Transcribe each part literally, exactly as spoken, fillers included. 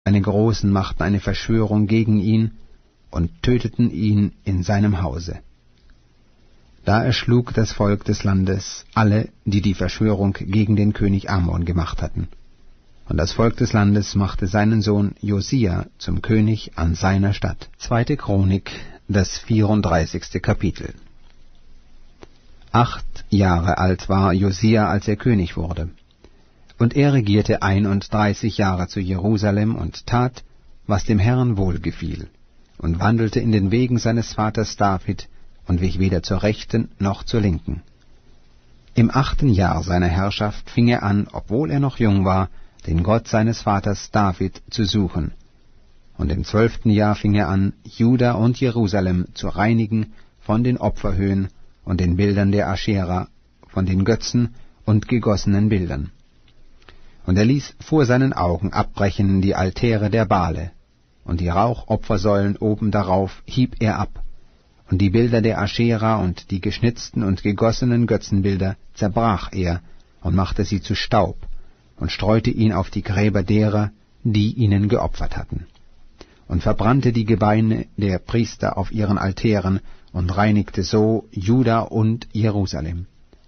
seine Großen machten eine Verschwörung gegen ihn und töteten ihn in seinem Hause. Da erschlug das Volk des Landes alle, die die Verschwörung gegen den König Amon gemacht hatten. Und das Volk des Landes machte seinen Sohn Josia zum König an seiner Stadt. Zweite Chronik, das vierunddreißigste Kapitel. Acht Jahre alt war Josia, als er König wurde. Und er regierte einunddreißig Jahre zu Jerusalem und tat, was dem Herrn wohlgefiel, und wandelte in den Wegen seines Vaters David und wich weder zur Rechten noch zur Linken. Im achten Jahr seiner Herrschaft fing er an, obwohl er noch jung war, den Gott seines Vaters David zu suchen. Und im zwölften Jahr fing er an, Juda und Jerusalem zu reinigen von den Opferhöhen und den Bildern der Aschera, von den Götzen und gegossenen Bildern. Und er ließ vor seinen Augen abbrechen die Altäre der Bale, und die Rauchopfersäulen oben darauf hieb er ab, und die Bilder der Aschera und die geschnitzten und gegossenen Götzenbilder zerbrach er und machte sie zu Staub und streute ihn auf die Gräber derer, die ihnen geopfert hatten, und verbrannte die Gebeine der Priester auf ihren Altären und reinigte so Juda und Jerusalem.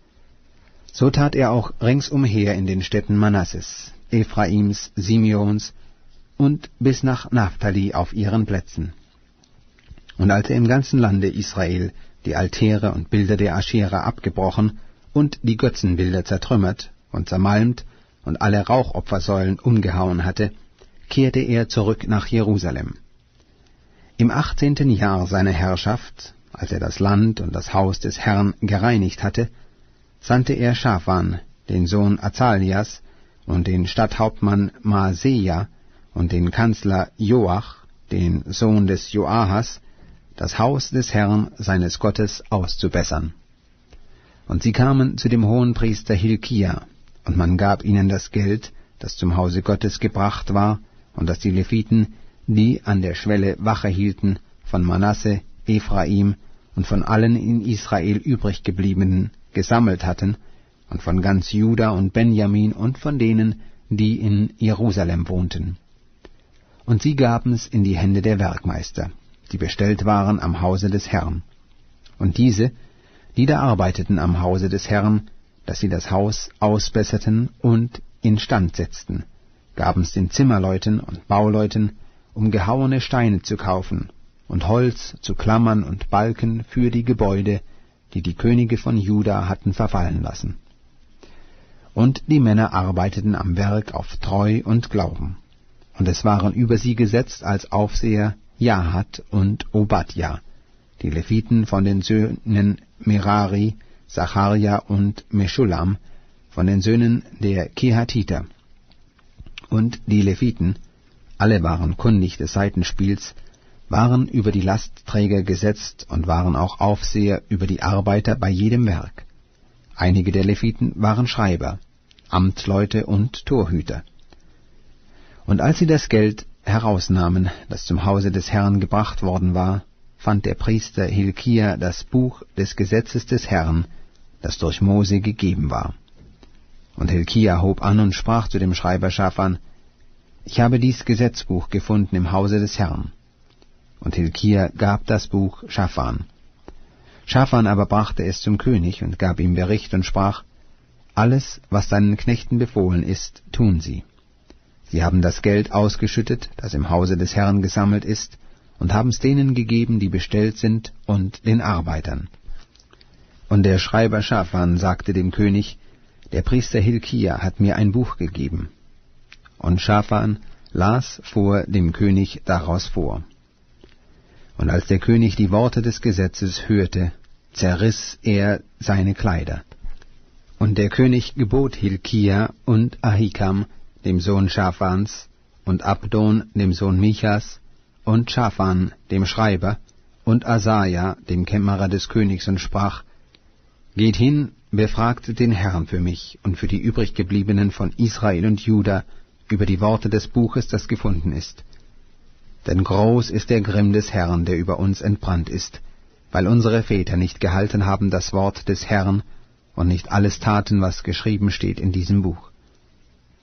So tat er auch ringsumher in den Städten Manasses, Ephraims, Simeons und bis nach Naphtali auf ihren Plätzen. Und als er im ganzen Lande Israel die Altäre und Bilder der Aschera abgebrochen und die Götzenbilder zertrümmert und zermalmt und alle Rauchopfersäulen umgehauen hatte, kehrte er zurück nach Jerusalem. Im achtzehnten Jahr seiner Herrschaft, als er das Land und das Haus des Herrn gereinigt hatte, sandte er Schaphan, den Sohn Azalias, und den Stadthauptmann Maaseia und den Kanzler Joach, den Sohn des Joahas, das Haus des Herrn seines Gottes auszubessern. Und sie kamen zu dem Hohenpriester Hilkia, und man gab ihnen das Geld, das zum Hause Gottes gebracht war, und das die Leviten, die an der Schwelle Wache hielten, von Manasse, Ephraim und von allen in Israel übriggebliebenen gesammelt hatten, und von ganz Juda und Benjamin und von denen, die in Jerusalem wohnten. Und sie gaben's in die Hände der Werkmeister, die bestellt waren am Hause des Herrn. Und diese, die da arbeiteten am Hause des Herrn, dass sie das Haus ausbesserten und instand setzten, gaben's den Zimmerleuten und Bauleuten, um gehauene Steine zu kaufen und Holz zu Klammern und Balken für die Gebäude, die die Könige von Juda hatten verfallen lassen. Und die Männer arbeiteten am Werk auf Treu und Glauben. Und es waren über sie gesetzt als Aufseher Jahat und Obadja, die Leviten von den Söhnen Merari, Zacharja und Meschulam, von den Söhnen der Kehatiter. Und die Leviten, alle waren kundig des Saitenspiels, waren über die Lastträger gesetzt und waren auch Aufseher über die Arbeiter bei jedem Werk. Einige der Leviten waren Schreiber, Amtleute und Torhüter. Und als sie das Geld herausnahmen, das zum Hause des Herrn gebracht worden war, fand der Priester Hilkia das Buch des Gesetzes des Herrn, das durch Mose gegeben war. Und Hilkia hob an und sprach zu dem Schreiber Schaphan: Ich habe dies Gesetzbuch gefunden im Hause des Herrn. Und Hilkia gab das Buch Schaphan. Schaphan aber brachte es zum König und gab ihm Bericht und sprach: Alles, was deinen Knechten befohlen ist, tun sie. Sie haben das Geld ausgeschüttet, das im Hause des Herrn gesammelt ist, und haben es denen gegeben, die bestellt sind, und den Arbeitern. Und der Schreiber Schaphan sagte dem König: Der Priester Hilkia hat mir ein Buch gegeben. Und Schaphan las vor dem König daraus vor. Und als der König die Worte des Gesetzes hörte, zerriss er seine Kleider. Und der König gebot Hilkia und Ahikam, dem Sohn Schaphans, und Abdon, dem Sohn Michas, und Schaphan, dem Schreiber, und Asaja, dem Kämmerer des Königs, und sprach: Geht hin, befragt den Herrn für mich und für die übriggebliebenen von Israel und Juda über die Worte des Buches, das gefunden ist. Denn groß ist der Grimm des Herrn, der über uns entbrannt ist, weil unsere Väter nicht gehalten haben das Wort des Herrn und nicht alles taten, was geschrieben steht in diesem Buch.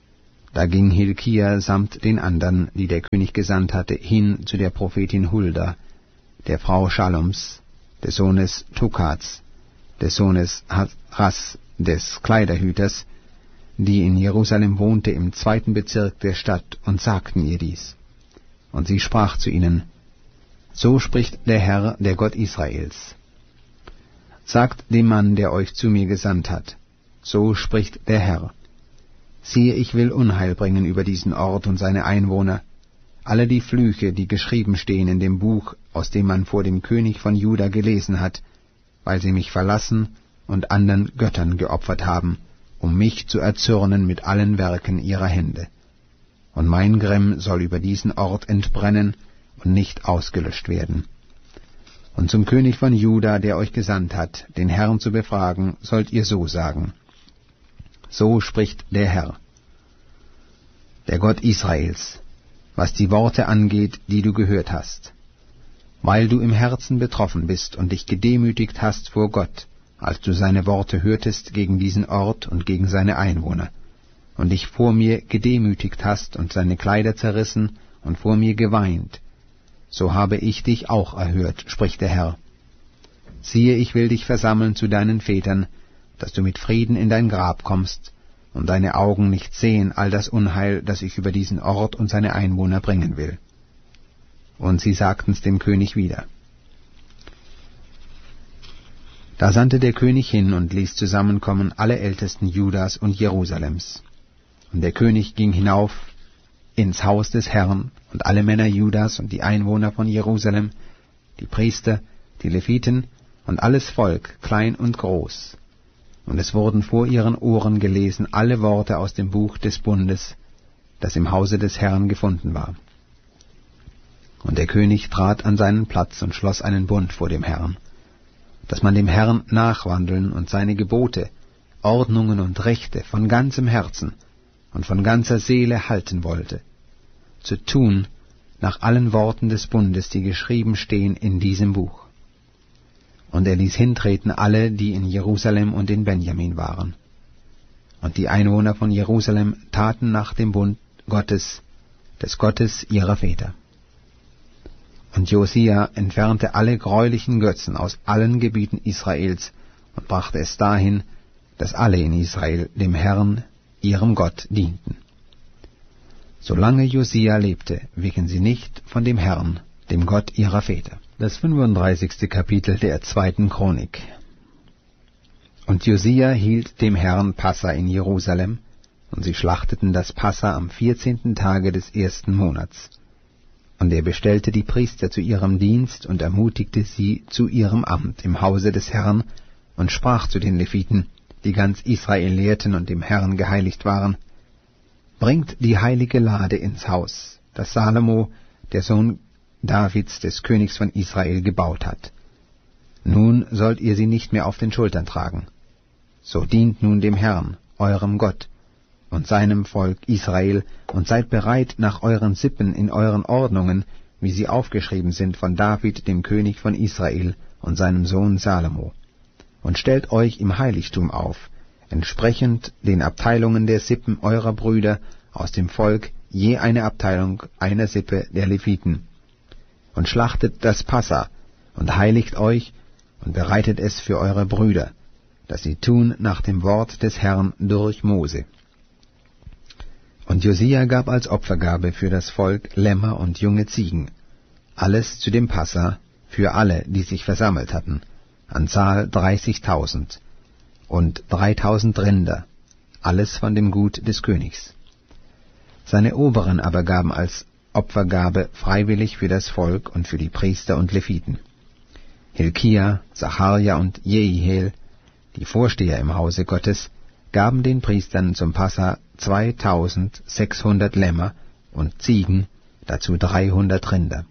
Da ging Hilkia samt den anderen, die der König gesandt hatte, hin zu der Prophetin Hulda, der Frau Schaloms, des Sohnes Tukats, des Sohnes Ras, des Kleiderhüters, die in Jerusalem wohnte im zweiten Bezirk der Stadt, und sagten ihr dies. Und sie sprach zu ihnen: So spricht der Herr, der Gott Israels. Sagt dem Mann, der euch zu mir gesandt hat: So spricht der Herr. Siehe, ich will Unheil bringen über diesen Ort und seine Einwohner, alle die Flüche, die geschrieben stehen in dem Buch, aus dem man vor dem König von Juda gelesen hat, weil sie mich verlassen und anderen Göttern geopfert haben, um mich zu erzürnen mit allen Werken ihrer Hände. Und mein Grimm soll über diesen Ort entbrennen und nicht ausgelöscht werden. Und zum König von Juda, der euch gesandt hat, den Herrn zu befragen, sollt ihr so sagen: So spricht der Herr, der Gott Israels, was die Worte angeht, die du gehört hast. Weil du im Herzen betroffen bist und dich gedemütigt hast vor Gott, als du seine Worte hörtest gegen diesen Ort und gegen seine Einwohner, und dich vor mir gedemütigt hast und seine Kleider zerrissen und vor mir geweint, so habe ich dich auch erhört, spricht der Herr. Siehe, ich will dich versammeln zu deinen Vätern, dass du mit Frieden in dein Grab kommst, und deine Augen nicht sehen all das Unheil, das ich über diesen Ort und seine Einwohner bringen will. Und sie sagten's dem König wieder. Da sandte der König hin und ließ zusammenkommen alle Ältesten Judas und Jerusalems. Und der König ging hinauf ins Haus des Herrn, und alle Männer Judas und die Einwohner von Jerusalem, die Priester, die Leviten und alles Volk, klein und groß. Und es wurden vor ihren Ohren gelesen alle Worte aus dem Buch des Bundes, das im Hause des Herrn gefunden war. Und der König trat an seinen Platz und schloss einen Bund vor dem Herrn, dass man dem Herrn nachwandeln und seine Gebote, Ordnungen und Rechte von ganzem Herzen und von ganzer Seele halten wollte, zu tun nach allen Worten des Bundes, die geschrieben stehen in diesem Buch. Und er ließ hintreten alle, die in Jerusalem und in Benjamin waren. Und die Einwohner von Jerusalem taten nach dem Bund Gottes, des Gottes ihrer Väter. Und Josia entfernte alle greulichen Götzen aus allen Gebieten Israels und brachte es dahin, dass alle in Israel dem Herrn, ihrem Gott, dienten. Solange Josia lebte, wichen sie nicht von dem Herrn, dem Gott ihrer Väter. Das fünfunddreißigste Kapitel der zweiten Chronik. Und Josia hielt dem Herrn Passa in Jerusalem, und sie schlachteten das Passa am vierzehnten Tage des ersten Monats. Und er bestellte die Priester zu ihrem Dienst und ermutigte sie zu ihrem Amt im Hause des Herrn und sprach zu den Leviten, die ganz Israel lehrten und dem Herrn geheiligt waren: Bringt die heilige Lade ins Haus, das Salomo, der Sohn Davids, des Königs von Israel, gebaut hat. Nun sollt ihr sie nicht mehr auf den Schultern tragen. So dient nun dem Herrn, eurem Gott, und seinem Volk Israel, und seid bereit nach euren Sippen in euren Ordnungen, wie sie aufgeschrieben sind von David, dem König von Israel, und seinem Sohn Salomo. Und stellt euch im Heiligtum auf, entsprechend den Abteilungen der Sippen eurer Brüder aus dem Volk, je eine Abteilung einer Sippe der Leviten. Und schlachtet das Passa, und heiligt euch, und bereitet es für eure Brüder, dass sie tun nach dem Wort des Herrn durch Mose. Und Josia gab als Opfergabe für das Volk Lämmer und junge Ziegen, alles zu dem Passa, für alle, die sich versammelt hatten, an Zahl dreißigtausend, und dreitausend Rinder, alles von dem Gut des Königs. Seine Oberen aber gaben als Opfergabe freiwillig für das Volk und für die Priester und Leviten. Hilkia, Zacharja und Jehiel, die Vorsteher im Hause Gottes, gaben den Priestern zum Passa zweitausendsechshundert Lämmer und Ziegen, dazu dreihundert Rinder.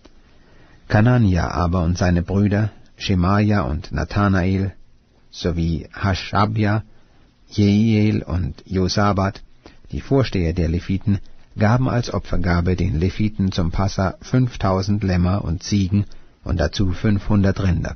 Kanania aber und seine Brüder, Schemaja und Nathanael, sowie Haschabja, Jehiel und Josabat, die Vorsteher der Leviten, gaben als Opfergabe den Leviten zum Passa fünftausend Lämmer und Ziegen und dazu fünfhundert Rinder.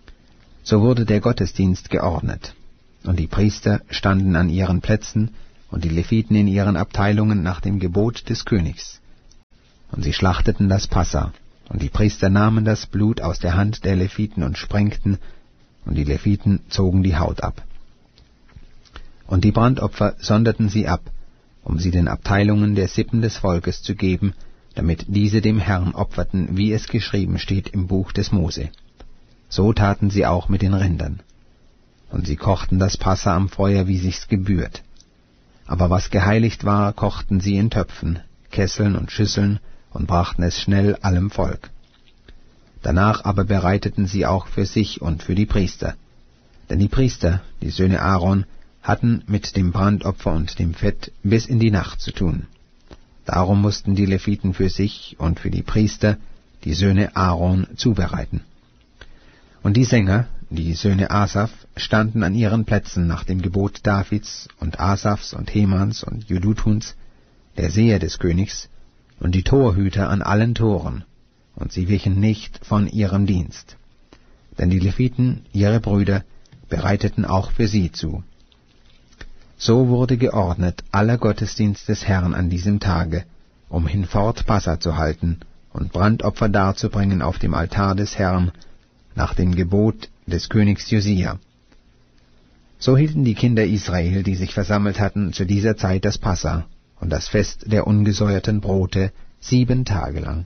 So wurde der Gottesdienst geordnet, und die Priester standen an ihren Plätzen und die Leviten in ihren Abteilungen nach dem Gebot des Königs. Und sie schlachteten das Passa, und die Priester nahmen das Blut aus der Hand der Leviten und sprengten, und die Leviten zogen die Haut ab. Und die Brandopfer sonderten sie ab, um sie den Abteilungen der Sippen des Volkes zu geben, damit diese dem Herrn opferten, wie es geschrieben steht im Buch des Mose. So taten sie auch mit den Rindern. Und sie kochten das Passa am Feuer, wie sich's gebührt. Aber was geheiligt war, kochten sie in Töpfen, Kesseln und Schüsseln und brachten es schnell allem Volk. Danach aber bereiteten sie auch für sich und für die Priester. Denn die Priester, die Söhne Aaron, hatten mit dem Brandopfer und dem Fett bis in die Nacht zu tun. Darum mussten die Leviten für sich und für die Priester, die Söhne Aaron, zubereiten. Und die Sänger, die Söhne Asaf, standen an ihren Plätzen nach dem Gebot Davids und Asafs und Hemans und Jedutuns, der Seher des Königs, und die Torhüter an allen Toren, und sie wichen nicht von ihrem Dienst. Denn die Leviten, ihre Brüder, bereiteten auch für sie zu. So wurde geordnet aller Gottesdienst des Herrn an diesem Tage, um hinfort Passa zu halten und Brandopfer darzubringen auf dem Altar des Herrn, nach dem Gebot des Königs Josia. So hielten die Kinder Israel, die sich versammelt hatten, zu dieser Zeit das Passa und das Fest der ungesäuerten Brote sieben Tage lang.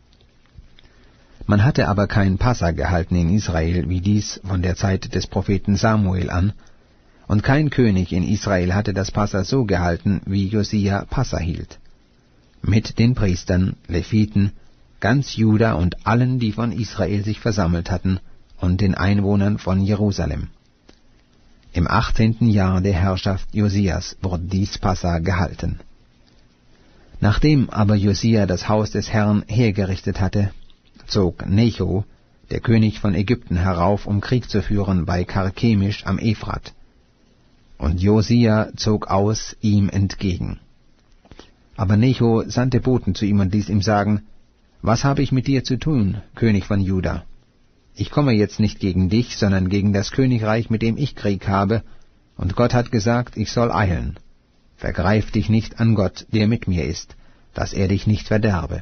Man hatte aber kein Passa gehalten in Israel, wie dies von der Zeit des Propheten Samuel an, und kein König in Israel hatte das Passa so gehalten, wie Josia Passa hielt. Mit den Priestern, Leviten, ganz Juda und allen, die von Israel sich versammelt hatten, und den Einwohnern von Jerusalem. Im achtzehnten Jahr der Herrschaft Josias wurde dies Passa gehalten. Nachdem aber Josia das Haus des Herrn hergerichtet hatte, zog Necho, der König von Ägypten, herauf, um Krieg zu führen bei Karkemisch am Ephrat. Und Josia zog aus ihm entgegen. Aber Necho sandte Boten zu ihm und ließ ihm sagen, »Was habe ich mit dir zu tun, König von Juda? Ich komme jetzt nicht gegen dich, sondern gegen das Königreich, mit dem ich Krieg habe, und Gott hat gesagt, ich soll eilen. Vergreif dich nicht an Gott, der mit mir ist, dass er dich nicht verderbe.«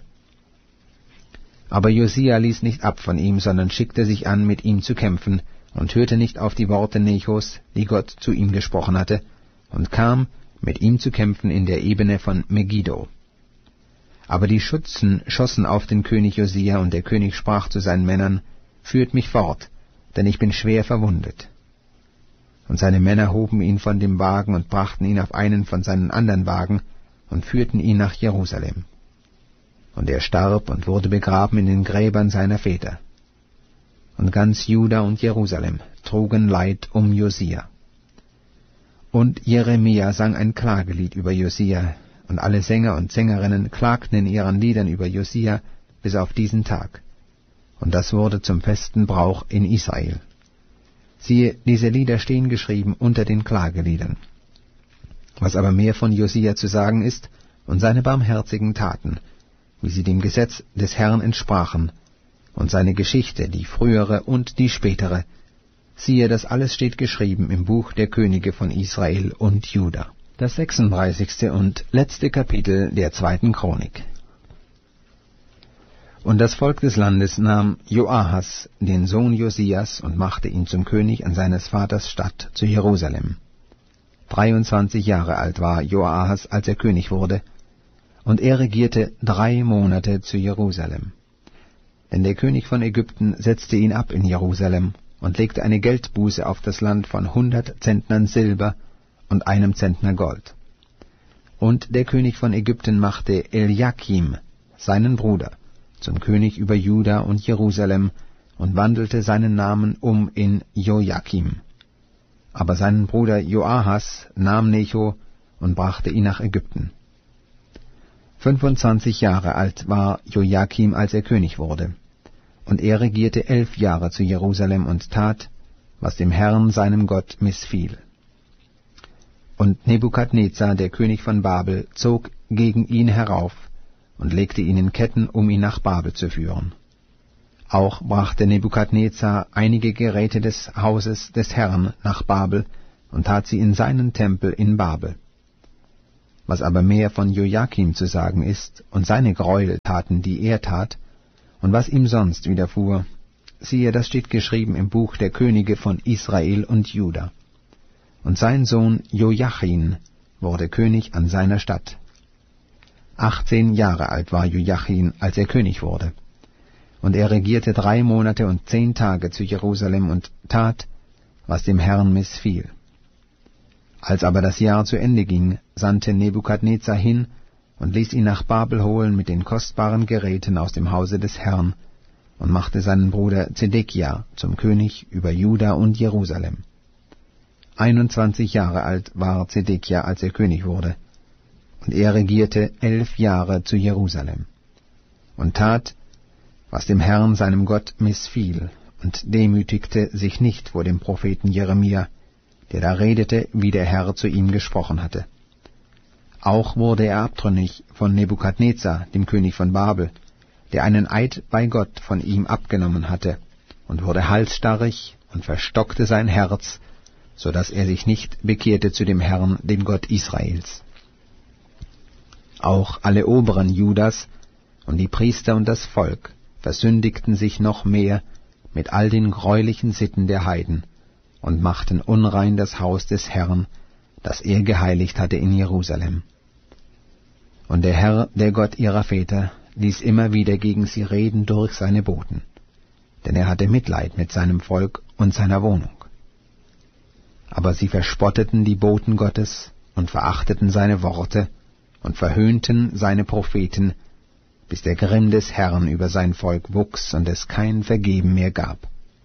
Aber Josia ließ nicht ab von ihm, sondern schickte sich an, mit ihm zu kämpfen, und hörte nicht auf die Worte Nechos, die Gott zu ihm gesprochen hatte, und kam, mit ihm zu kämpfen in der Ebene von Megiddo. Aber die Schützen schossen auf den König Josia, und der König sprach zu seinen Männern, »Führt mich fort, denn ich bin schwer verwundet.« Und seine Männer hoben ihn von dem Wagen und brachten ihn auf einen von seinen anderen Wagen und führten ihn nach Jerusalem. Und er starb und wurde begraben in den Gräbern seiner Väter. Und ganz Juda und Jerusalem trugen Leid um Josia. Und Jeremia sang ein Klagelied über Josia, und alle Sänger und Sängerinnen klagten in ihren Liedern über Josia bis auf diesen Tag. Und das wurde zum festen Brauch in Israel. Siehe, diese Lieder stehen geschrieben unter den Klageliedern. Was aber mehr von Josia zu sagen ist, und seine barmherzigen Taten, wie sie dem Gesetz des Herrn entsprachen, und seine Geschichte, die frühere und die spätere, siehe, das alles steht geschrieben im Buch der Könige von Israel und Juda. Das sechsunddreißigste und letzte Kapitel der zweiten Chronik. Und das Volk des Landes nahm Joahas, den Sohn Josias, und machte ihn zum König an seines Vaters Stadt zu Jerusalem. Dreiundzwanzig Jahre alt war Joahas, als er König wurde, und er regierte drei Monate zu Jerusalem. Denn der König von Ägypten setzte ihn ab in Jerusalem und legte eine Geldbuße auf das Land von hundert Zentnern Silber und einem Zentner Gold. Und der König von Ägypten machte Eliakim, seinen Bruder, zum König über Juda und Jerusalem und wandelte seinen Namen um in Joachim. Aber seinen Bruder Joahas nahm Necho und brachte ihn nach Ägypten. Fünfundzwanzig Jahre alt war Joachim, als er König wurde, und er regierte elf Jahre zu Jerusalem und tat, was dem Herrn, seinem Gott, missfiel. Und Nebukadnezar, der König von Babel, zog gegen ihn herauf und legte ihn in Ketten, um ihn nach Babel zu führen. Auch brachte Nebukadnezar einige Geräte des Hauses des Herrn nach Babel und tat sie in seinen Tempel in Babel. Was aber mehr von Joachim zu sagen ist und seine Gräueltaten, die er tat, und was ihm sonst widerfuhr, siehe, das steht geschrieben im Buch der Könige von Israel und Juda. Und sein Sohn Joachim wurde König an seiner Stadt. Achtzehn Jahre alt war Joachim, als er König wurde. Und er regierte drei Monate und zehn Tage zu Jerusalem und tat, was dem Herrn missfiel. Als aber das Jahr zu Ende ging, sandte Nebukadnezar hin und ließ ihn nach Babel holen mit den kostbaren Geräten aus dem Hause des Herrn und machte seinen Bruder Zedekia zum König über Juda und Jerusalem. Einundzwanzig Jahre alt war Zedekia, als er König wurde, und er regierte elf Jahre zu Jerusalem und tat, was dem Herrn seinem Gott missfiel, und demütigte sich nicht vor dem Propheten Jeremia, der da redete, wie der Herr zu ihm gesprochen hatte. Auch wurde er abtrünnig von Nebukadnezar, dem König von Babel, der einen Eid bei Gott von ihm abgenommen hatte, und wurde halsstarrig und verstockte sein Herz, so dass er sich nicht bekehrte zu dem Herrn, dem Gott Israels. Auch alle Oberen Judas und die Priester und das Volk versündigten sich noch mehr mit all den greulichen Sitten der Heiden und machten unrein das Haus des Herrn, das er geheiligt hatte in Jerusalem. Und der Herr, der Gott ihrer Väter, ließ immer wieder gegen sie reden durch seine Boten, denn er hatte Mitleid mit seinem Volk und seiner Wohnung. Aber sie verspotteten die Boten Gottes und verachteten seine Worte und verhöhnten seine Propheten, bis der Grimm des Herrn über sein Volk wuchs und es kein Vergeben mehr gab.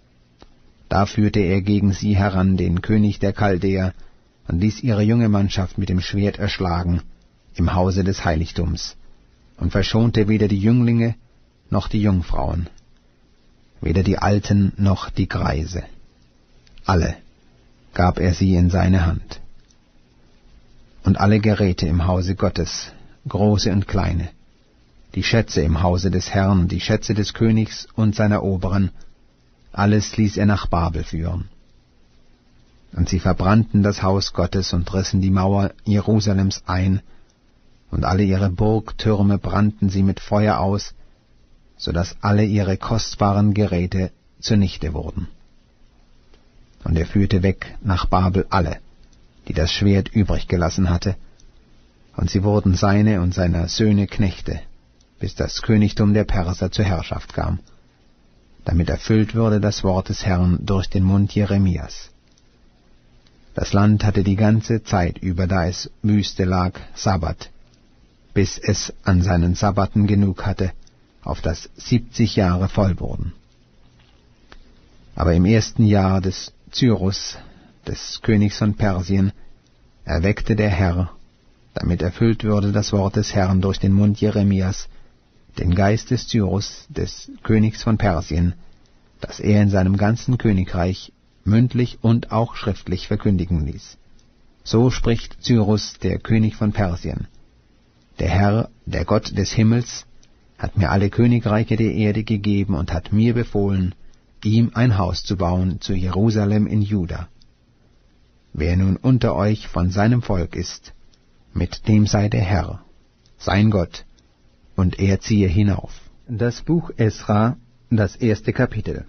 Da führte er gegen sie heran den König der Chaldäer und ließ ihre junge Mannschaft mit dem Schwert erschlagen im Hause des Heiligtums und verschonte weder die Jünglinge noch die Jungfrauen, weder die Alten noch die Greise. Alle gab er sie in seine Hand. Und alle Geräte im Hause Gottes, große und kleine, die Schätze im Hause des Herrn, die Schätze des Königs und seiner Oberen, alles ließ er nach Babel führen. Und sie verbrannten das Haus Gottes und rissen die Mauer Jerusalems ein, und alle ihre Burgtürme brannten sie mit Feuer aus, so dass alle ihre kostbaren Geräte zunichte wurden. Und er führte weg nach Babel alle, die das Schwert übrig gelassen hatte, und sie wurden seine und seiner Söhne Knechte, bis das Königtum der Perser zur Herrschaft kam, damit erfüllt würde das Wort des Herrn durch den Mund Jeremias. Das Land hatte die ganze Zeit über, da es Wüste lag, Sabbat, bis es an seinen Sabbaten genug hatte, auf das siebzig Jahre voll wurden. Aber im ersten Jahr des Cyrus, des Königs von Persien, erweckte der Herr, damit erfüllt würde das Wort des Herrn durch den Mund Jeremias, den Geist des Cyrus, des Königs von Persien, dass er in seinem ganzen Königreich mündlich und auch schriftlich verkündigen ließ. So spricht Cyrus, der König von Persien: Der Herr, der Gott des Himmels, hat mir alle Königreiche der Erde gegeben und hat mir befohlen, ihm ein Haus zu bauen zu Jerusalem in Juda. Wer nun unter euch von seinem Volk ist, mit dem sei der Herr, sein Gott, und er ziehe hinauf. Das Buch Esra, das erste Kapitel.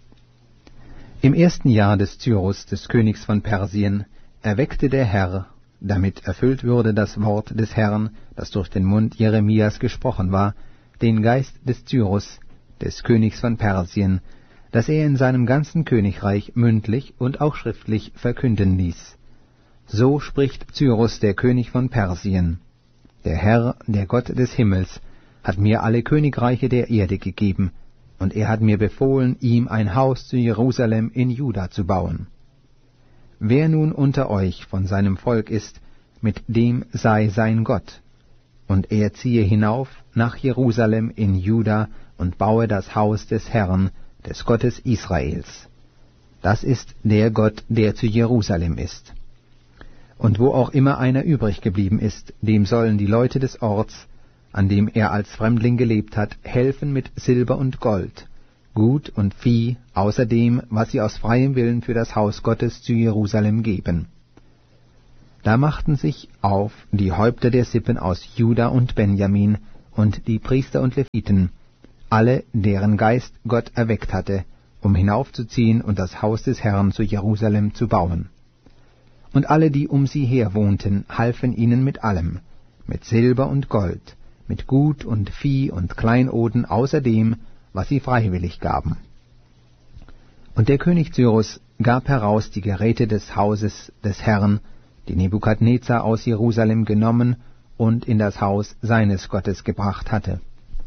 Im ersten Jahr des Cyrus, des Königs von Persien, erweckte der Herr, damit erfüllt würde das Wort des Herrn, das durch den Mund Jeremias gesprochen war, den Geist des Cyrus, des Königs von Persien, dass er in seinem ganzen Königreich mündlich und auch schriftlich verkünden ließ. So spricht Cyrus, der König von Persien: Der Herr, der Gott des Himmels, hat mir alle Königreiche der Erde gegeben, und er hat mir befohlen, ihm ein Haus zu Jerusalem in Juda zu bauen. Wer nun unter euch von seinem Volk ist, mit dem sei sein Gott, und er ziehe hinauf nach Jerusalem in Juda und baue das Haus des Herrn, des Gottes Israels. Das ist der Gott, der zu Jerusalem ist. Und wo auch immer einer übrig geblieben ist, dem sollen die Leute des Orts, an dem er als Fremdling gelebt hat, helfen mit Silber und Gold, Gut und Vieh, außer dem, was sie aus freiem Willen für das Haus Gottes zu Jerusalem geben. Da machten sich auf die Häupter der Sippen aus Juda und Benjamin und die Priester und Leviten, alle, deren Geist Gott erweckt hatte, um hinaufzuziehen und das Haus des Herrn zu Jerusalem zu bauen. Und alle, die um sie her wohnten, halfen ihnen mit allem, mit Silber und Gold, mit Gut und Vieh und Kleinoden außer dem, was sie freiwillig gaben. Und der König Cyrus gab heraus die Geräte des Hauses des Herrn, die Nebukadnezar aus Jerusalem genommen und in das Haus seines Gottes gebracht hatte.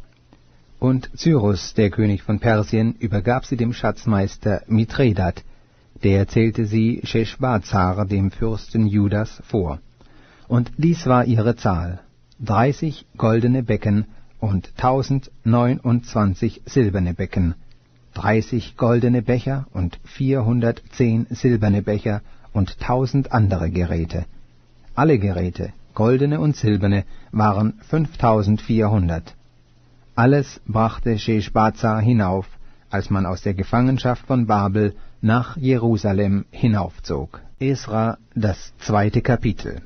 Und Cyrus, der König von Persien, übergab sie dem Schatzmeister Mithredat, der zählte sie Scheschbazzar, dem Fürsten Judas, vor. Und dies war ihre Zahl, dreißig goldene Becken und tausendneunundzwanzig silberne Becken, dreißig goldene Becher und vierhundertzehn silberne Becher und tausend andere Geräte. Alle Geräte, goldene und silberne, waren fünftausendvierhundert. Alles brachte Scheschbazzar hinauf, als man aus der Gefangenschaft von Babel nach Jerusalem hinaufzog. Esra, das zweite Kapitel.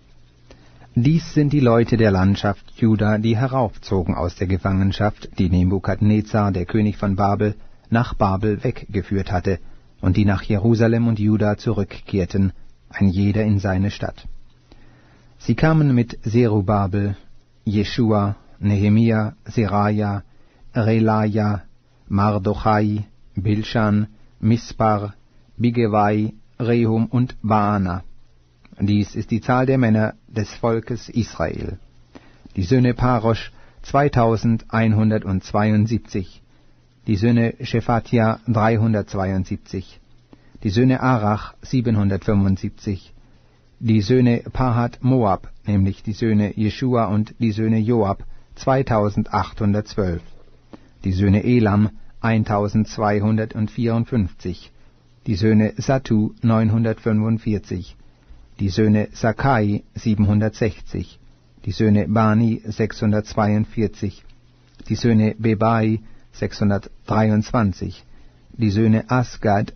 Dies sind die Leute der Landschaft Juda, die heraufzogen aus der Gefangenschaft, die Nebukadnezar, der König von Babel, nach Babel weggeführt hatte, und die nach Jerusalem und Juda zurückkehrten, ein jeder in seine Stadt. Sie kamen mit Zerubabel, Jeschua, Nehemia, Seraja, Relaja, Mardochai, Bilschan, Mispar, Bigewai, Rehum und Baana. Dies ist die Zahl der Männer des Volkes Israel. Die Söhne Parosch zweitausendeinhundertzweiundsiebzig, die Söhne Schephatia dreihundertzweiundsiebzig, die Söhne Arach siebenhundertfünfundsiebzig, die Söhne Pahat Moab, nämlich die Söhne Jeschua und die Söhne Joab, zweitausendachthundertzwölf, die Söhne Elam eintausendzweihundertvierundfünfzig, die Söhne Sattu neunhundertfünfundvierzig, die Söhne Sakai siebenhundertsechzig, die Söhne Bani sechshundertzweiundvierzig, die Söhne Bebai sechshundertdreiundzwanzig, die Söhne Asgad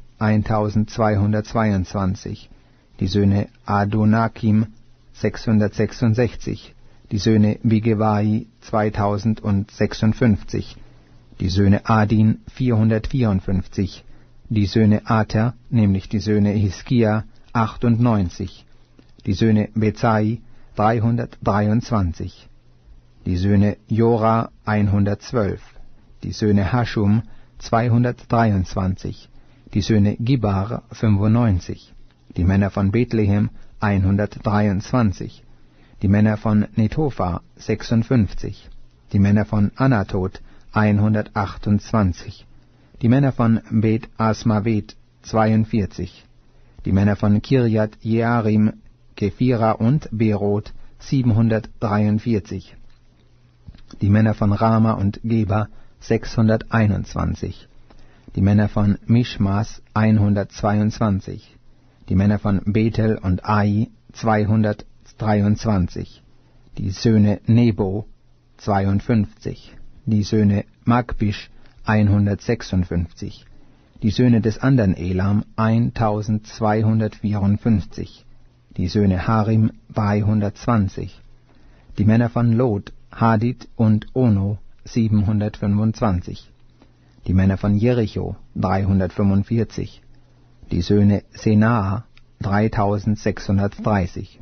eintausendzweihundertzweiundzwanzig, die Söhne Adonakim sechshundertsechsundsechzig, die Söhne Bigewai zweitausendsechsundfünfzig, die Söhne Adin vierhundertvierundfünfzig, die Söhne Ater, nämlich die Söhne Hiskia achtundneunzig, die Söhne Bezai dreihundertdreiundzwanzig, die Söhne Jora hundertzwölf, die Söhne Haschum zweihundertdreiundzwanzig, die Söhne Gibar fünfundneunzig, die Männer von Bethlehem hundertdreiundzwanzig, die Männer von Netopha sechsundfünfzig, die Männer von Anatot hundertachtundzwanzig, die Männer von Bet Asmavet zweiundvierzig, die Männer von Kirjat Jearim, Kephira und Beroth siebenhundertdreiundvierzig, die Männer von Rama und Geba sechshunderteinundzwanzig, die Männer von Mischmas hundertzweiundzwanzig, die Männer von Bethel und Ai zweihundertdreiundzwanzig, die Söhne Nebo zweiundfünfzig, die Söhne Magbisch hundertsechsundfünfzig, die Söhne des andern Elam eintausendzweihundertvierundfünfzig, die Söhne Harim dreihundertzwanzig, die Männer von Lot, Hadid und Ono siebenhundertfünfundzwanzig, die Männer von Jericho dreihundertfünfundvierzig, die Söhne Senaa dreitausendsechshundertdreißig.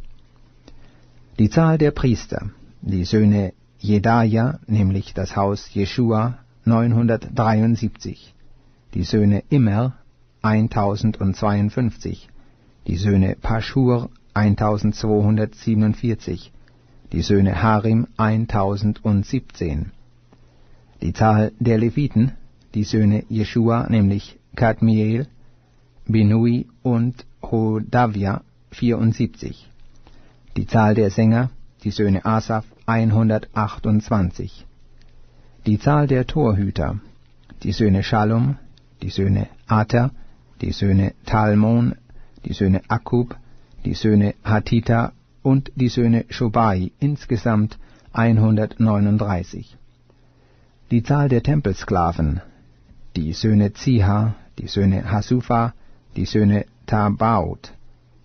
Die Zahl der Priester, die Söhne Jedaja, nämlich das Haus Jeschua neunhundertdreiundsiebzig, die Söhne Immer eintausendzweiundfünfzig, die Söhne Paschur eintausendzweihundertsiebenundvierzig, die Söhne Harim eintausendsiebzehn. Die Zahl der Leviten, die Söhne Jeschua, nämlich Kadmiel, Binui und Hodavia vierundsiebzig. Die Zahl der Sänger, die Söhne Asaf hundertachtundzwanzig. Die Zahl der Torhüter, die Söhne Shallum, die Söhne Ater, die Söhne Talmon, die Söhne Akkub, die Söhne Hatita und die Söhne Shobai, insgesamt hundertneununddreißig. Die Zahl der Tempelsklaven, die Söhne Ziha, die Söhne Hasufa, die Söhne Tabaot,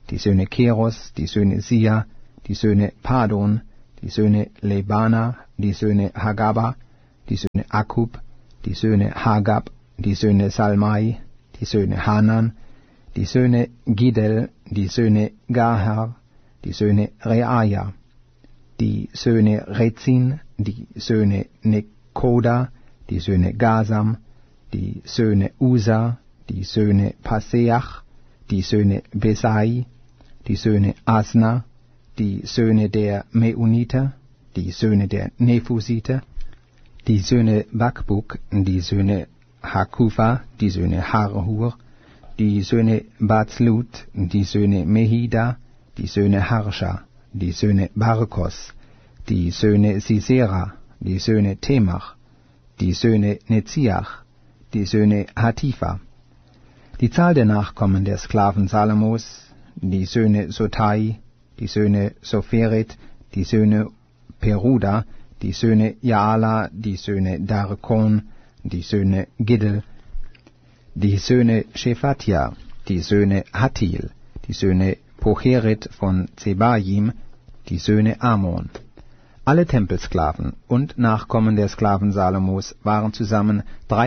die Söhne Keros, die Söhne Sia, die Söhne Padon, die Söhne Lebana, die Söhne Hagaba, die Söhne Akub, die Söhne Hagab, die Söhne Salmai, die Söhne Hanan, die Söhne Gidel, die Söhne Gahar, die Söhne Reaja, die Söhne Rezin, die Söhne Nekoda, die Söhne Gasam, die Söhne Usa, die Söhne Paseach, die Söhne Besai, die Söhne Asna, die Söhne der Meuniter, die Söhne der Nephusiter, die Söhne Bakbuk, die Söhne Hakufa, die Söhne Harhur, die Söhne Bazlut, die Söhne Mehida, die Söhne Harsha, die Söhne Barkos, die Söhne Sisera, die Söhne Temach, die Söhne Netziach, die Söhne Hatifa. Die Zahl der Nachkommen der Sklaven Salomos, die Söhne Sotai, die Söhne Sopheret, die Söhne Peruda, die Söhne Jaala, die Söhne Darkon, die Söhne Giddel, die Söhne Shephatia, die Söhne Hattil, die Söhne Pocheret von Zebaim, die Söhne Amon. Alle Tempelsklaven und Nachkommen der Sklaven Salomos waren zusammen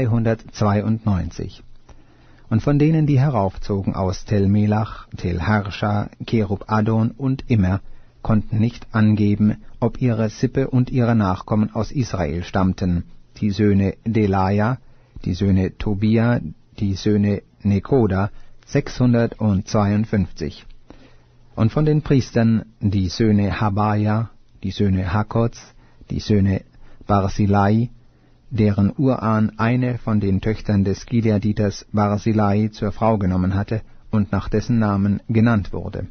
dreihundertzweiundneunzig. Und von denen, die heraufzogen aus Tel Melach, Tel Harsha, Kerub Adon und Immer, konnten nicht angeben, ob ihre Sippe und ihre Nachkommen aus Israel stammten, die Söhne Delaja, die Söhne Tobia, die Söhne Nekoda, sechshundertzweiundfünfzig. Und von den Priestern die Söhne Habaja, die Söhne Hakoz, die Söhne Barzillai, deren Urahn eine von den Töchtern des Gileaditers Barzillai zur Frau genommen hatte und nach dessen Namen genannt wurde.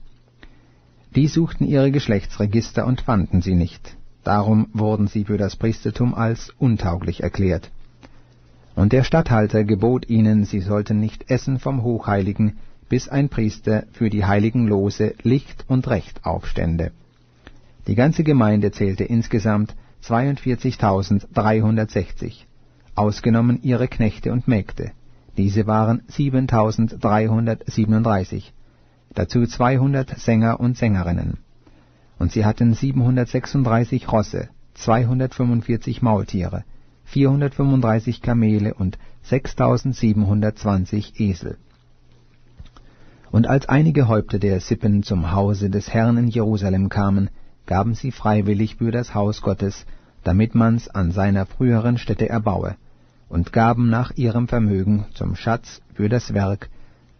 Die suchten ihre Geschlechtsregister und fanden sie nicht. Darum wurden sie für das Priestertum als untauglich erklärt. Und der Statthalter gebot ihnen, sie sollten nicht essen vom Hochheiligen, bis ein Priester für die heiligen Lose Licht und Recht aufstände. Die ganze Gemeinde zählte insgesamt zweiundvierzigtausenddreihundertsechzig, ausgenommen ihre Knechte und Mägde. Diese waren siebentausenddreihundertsiebenunddreißig, dazu zweihundert Sänger und Sängerinnen. Und sie hatten siebenhundertsechsunddreißig Rosse, zweihundertfünfundvierzig Maultiere, vierhundertfünfunddreißig Kamele und sechstausendsiebenhundertzwanzig Esel. Und als einige Häupter der Sippen zum Hause des Herrn in Jerusalem kamen, gaben sie freiwillig für das Haus Gottes, damit man's an seiner früheren Stätte erbaue, und gaben nach ihrem Vermögen zum Schatz für das Werk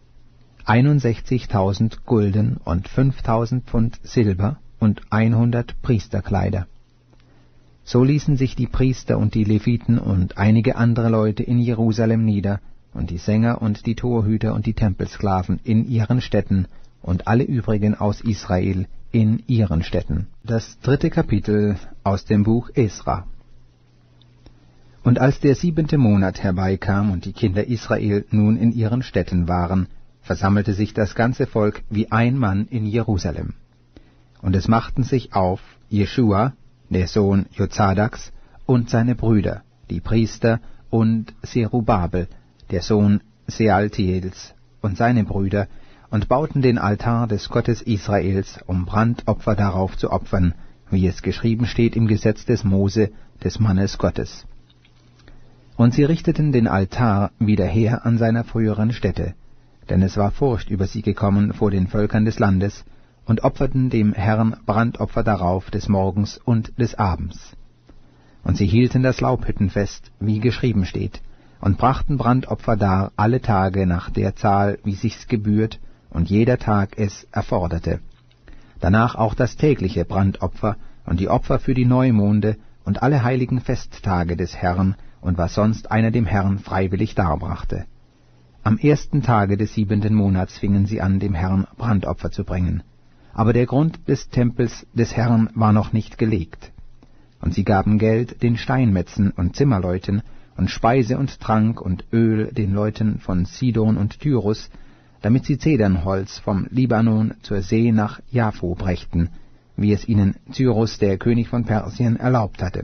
einundsechzigtausend Gulden und fünftausend Pfund Silber und hundert Priesterkleider. So ließen sich die Priester und die Leviten und einige andere Leute in Jerusalem nieder, und die Sänger und die Torhüter und die Tempelsklaven in ihren Städten, und alle übrigen aus Israel in ihren Städten. Das dritte Kapitel aus dem Buch Esra. Und als der siebente Monat herbeikam und die Kinder Israel nun in ihren Städten waren, versammelte sich das ganze Volk wie ein Mann in Jerusalem. Und es machten sich auf Jeschua, der Sohn Jozadaks, und seine Brüder, die Priester, und Serubabel, der Sohn Sealtiels, und seine Brüder, und bauten den Altar des Gottes Israels, um Brandopfer darauf zu opfern, wie es geschrieben steht im Gesetz des Mose, des Mannes Gottes. Und sie richteten den Altar wieder her an seiner früheren Stätte, denn es war Furcht über sie gekommen vor den Völkern des Landes, und opferten dem Herrn Brandopfer darauf des Morgens und des Abends. Und sie hielten das Laubhüttenfest, wie geschrieben steht, und brachten Brandopfer dar alle Tage nach der Zahl, wie sich's gebührt, und jeder Tag es erforderte. Danach auch das tägliche Brandopfer und die Opfer für die Neumonde und alle heiligen Festtage des Herrn und was sonst einer dem Herrn freiwillig darbrachte. Am ersten Tage des siebenten Monats fingen sie an, dem Herrn Brandopfer zu bringen. Aber der Grund des Tempels des Herrn war noch nicht gelegt. Und sie gaben Geld den Steinmetzen und Zimmerleuten und Speise und Trank und Öl den Leuten von Sidon und Tyrus, damit sie Zedernholz vom Libanon zur See nach Jaffo brächten, wie es ihnen Cyrus, der König von Persien, erlaubt hatte.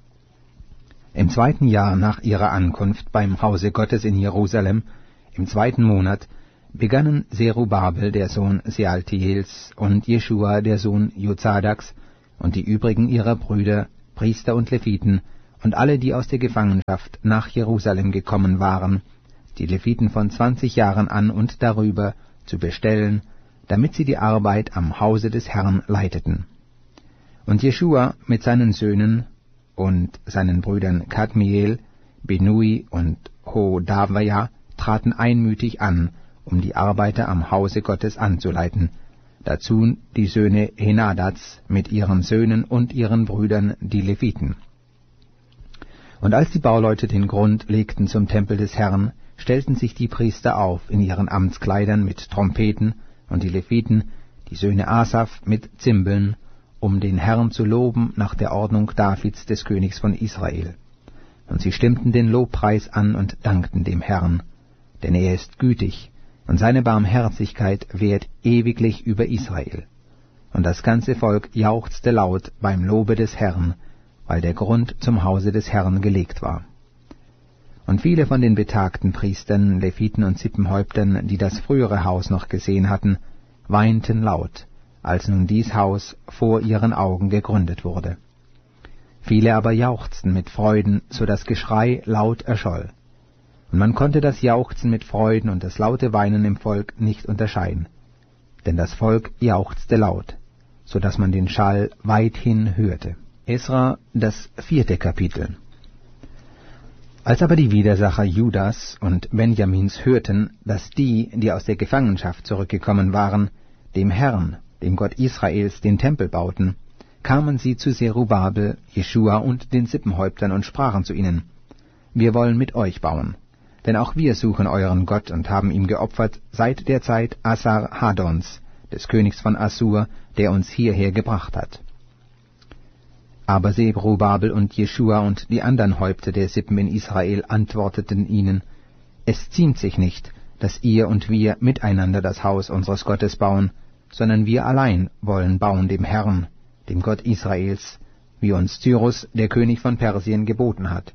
Im zweiten Jahr nach ihrer Ankunft beim Hause Gottes in Jerusalem, im zweiten Monat, begannen Zerubabel, der Sohn Sealtiels, und Jeschua, der Sohn Jozadaks, und die übrigen ihrer Brüder, Priester und Leviten, und alle, die aus der Gefangenschaft nach Jerusalem gekommen waren, die Leviten von zwanzig Jahren an und darüber, zu bestellen, damit sie die Arbeit am Hause des Herrn leiteten. Und Jeschua mit seinen Söhnen und seinen Brüdern Kadmiel, Benui und Hodavia traten einmütig an, um die Arbeiter am Hause Gottes anzuleiten, dazu die Söhne Henadads mit ihren Söhnen und ihren Brüdern, die Leviten. Und als die Bauleute den Grund legten zum Tempel des Herrn, stellten sich die Priester auf in ihren Amtskleidern mit Trompeten, und die Leviten, die Söhne Asaf, mit Zimbeln, um den Herrn zu loben nach der Ordnung Davids des Königs von Israel. Und sie stimmten den Lobpreis an und dankten dem Herrn, denn er ist gütig, und seine Barmherzigkeit währt ewiglich über Israel. Und das ganze Volk jauchzte laut beim Lobe des Herrn, weil der Grund zum Hause des Herrn gelegt war. Und viele von den betagten Priestern, Leviten und Sippenhäuptern, die das frühere Haus noch gesehen hatten, weinten laut, als nun dies Haus vor ihren Augen gegründet wurde. Viele aber jauchzten mit Freuden, so das Geschrei laut erscholl. Und man konnte das Jauchzen mit Freuden und das laute Weinen im Volk nicht unterscheiden, denn das Volk jauchzte laut, so dass man den Schall weithin hörte. Esra, das vierte Kapitel. Als aber die Widersacher Judas und Benjamins hörten, dass die, die aus der Gefangenschaft zurückgekommen waren, dem Herrn, dem Gott Israels, den Tempel bauten, kamen sie zu Zerubabel, Jeschua und den Sippenhäuptern und sprachen zu ihnen: Wir wollen mit euch bauen, denn auch wir suchen euren Gott und haben ihm geopfert seit der Zeit Assar-Hadons, des Königs von Assur, der uns hierher gebracht hat. Aber Zerubabel und Jeschua und die anderen Häupter der Sippen in Israel antworteten ihnen: Es ziemt sich nicht, dass ihr und wir miteinander das Haus unseres Gottes bauen, sondern wir allein wollen bauen dem Herrn, dem Gott Israels, wie uns Cyrus, der König von Persien, geboten hat.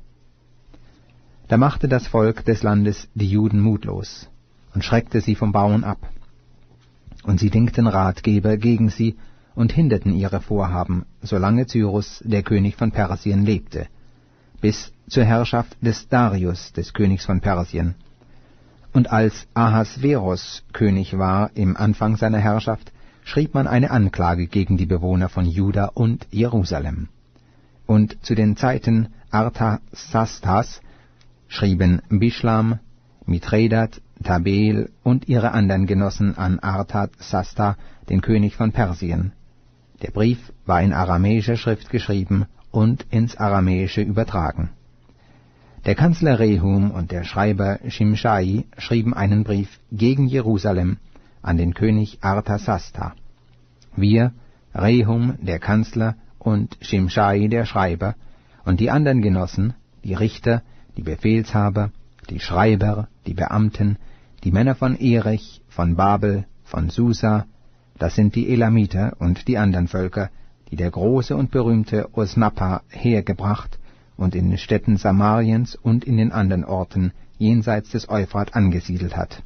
Da machte das Volk des Landes die Juden mutlos und schreckte sie vom Bauen ab. Und sie dingten Ratgeber gegen sie und hinderten ihre Vorhaben, solange Cyrus, der König von Persien, lebte, bis zur Herrschaft des Darius, des Königs von Persien. Und als Ahasveros König war im Anfang seiner Herrschaft, schrieb man eine Anklage gegen die Bewohner von Juda und Jerusalem. Und zu den Zeiten Arthasastas schrieben Bischlam, Mithredat, Tabel und ihre anderen Genossen an Arthasasta, den König von Persien. Der Brief war in aramäischer Schrift geschrieben und ins Aramäische übertragen. Der Kanzler Rehum und der Schreiber Shimshai schrieben einen Brief gegen Jerusalem an den König Arthasasta. Wir, Rehum, der Kanzler, und Shimshai, der Schreiber, und die anderen Genossen, die Richter, die Befehlshaber, die Schreiber, die Beamten, die Männer von Erech, von Babel, von Susa, das sind die Elamiter und die anderen Völker, die der große und berühmte Osnappa hergebracht und in den Städten Samariens und in den anderen Orten jenseits des Euphrat angesiedelt hat.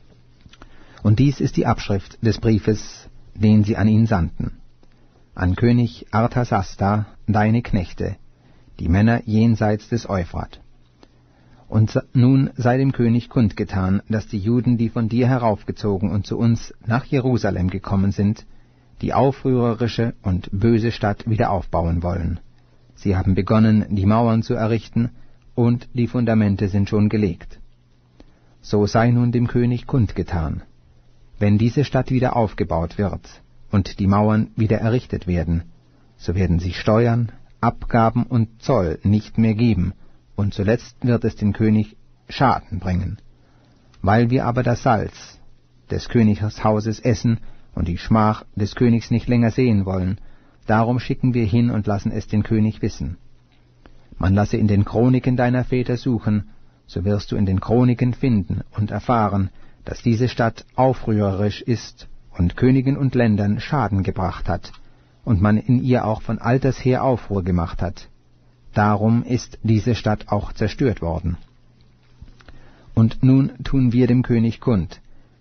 Und dies ist die Abschrift des Briefes, den sie an ihn sandten. An König Arthasasta, deine Knechte, die Männer jenseits des Euphrat. Und nun sei dem König kundgetan, dass die Juden, die von dir heraufgezogen und zu uns nach Jerusalem gekommen sind, die aufrührerische und böse Stadt wieder aufbauen wollen. Sie haben begonnen, die Mauern zu errichten, und die Fundamente sind schon gelegt. So sei nun dem König kundgetan: Wenn diese Stadt wieder aufgebaut wird und die Mauern wieder errichtet werden, so werden sie Steuern, Abgaben und Zoll nicht mehr geben, und zuletzt wird es den König Schaden bringen. Weil wir aber das Salz des Königshauses essen und die Schmach des Königs nicht länger sehen wollen, darum schicken wir hin und lassen es den König wissen. Man lasse in den Chroniken deiner Väter suchen, so wirst du in den Chroniken finden und erfahren, dass diese Stadt aufrührerisch ist und Königen und Ländern Schaden gebracht hat, und man in ihr auch von alters her Aufruhr gemacht hat. Darum ist diese Stadt auch zerstört worden. Und nun tun wir dem König kund,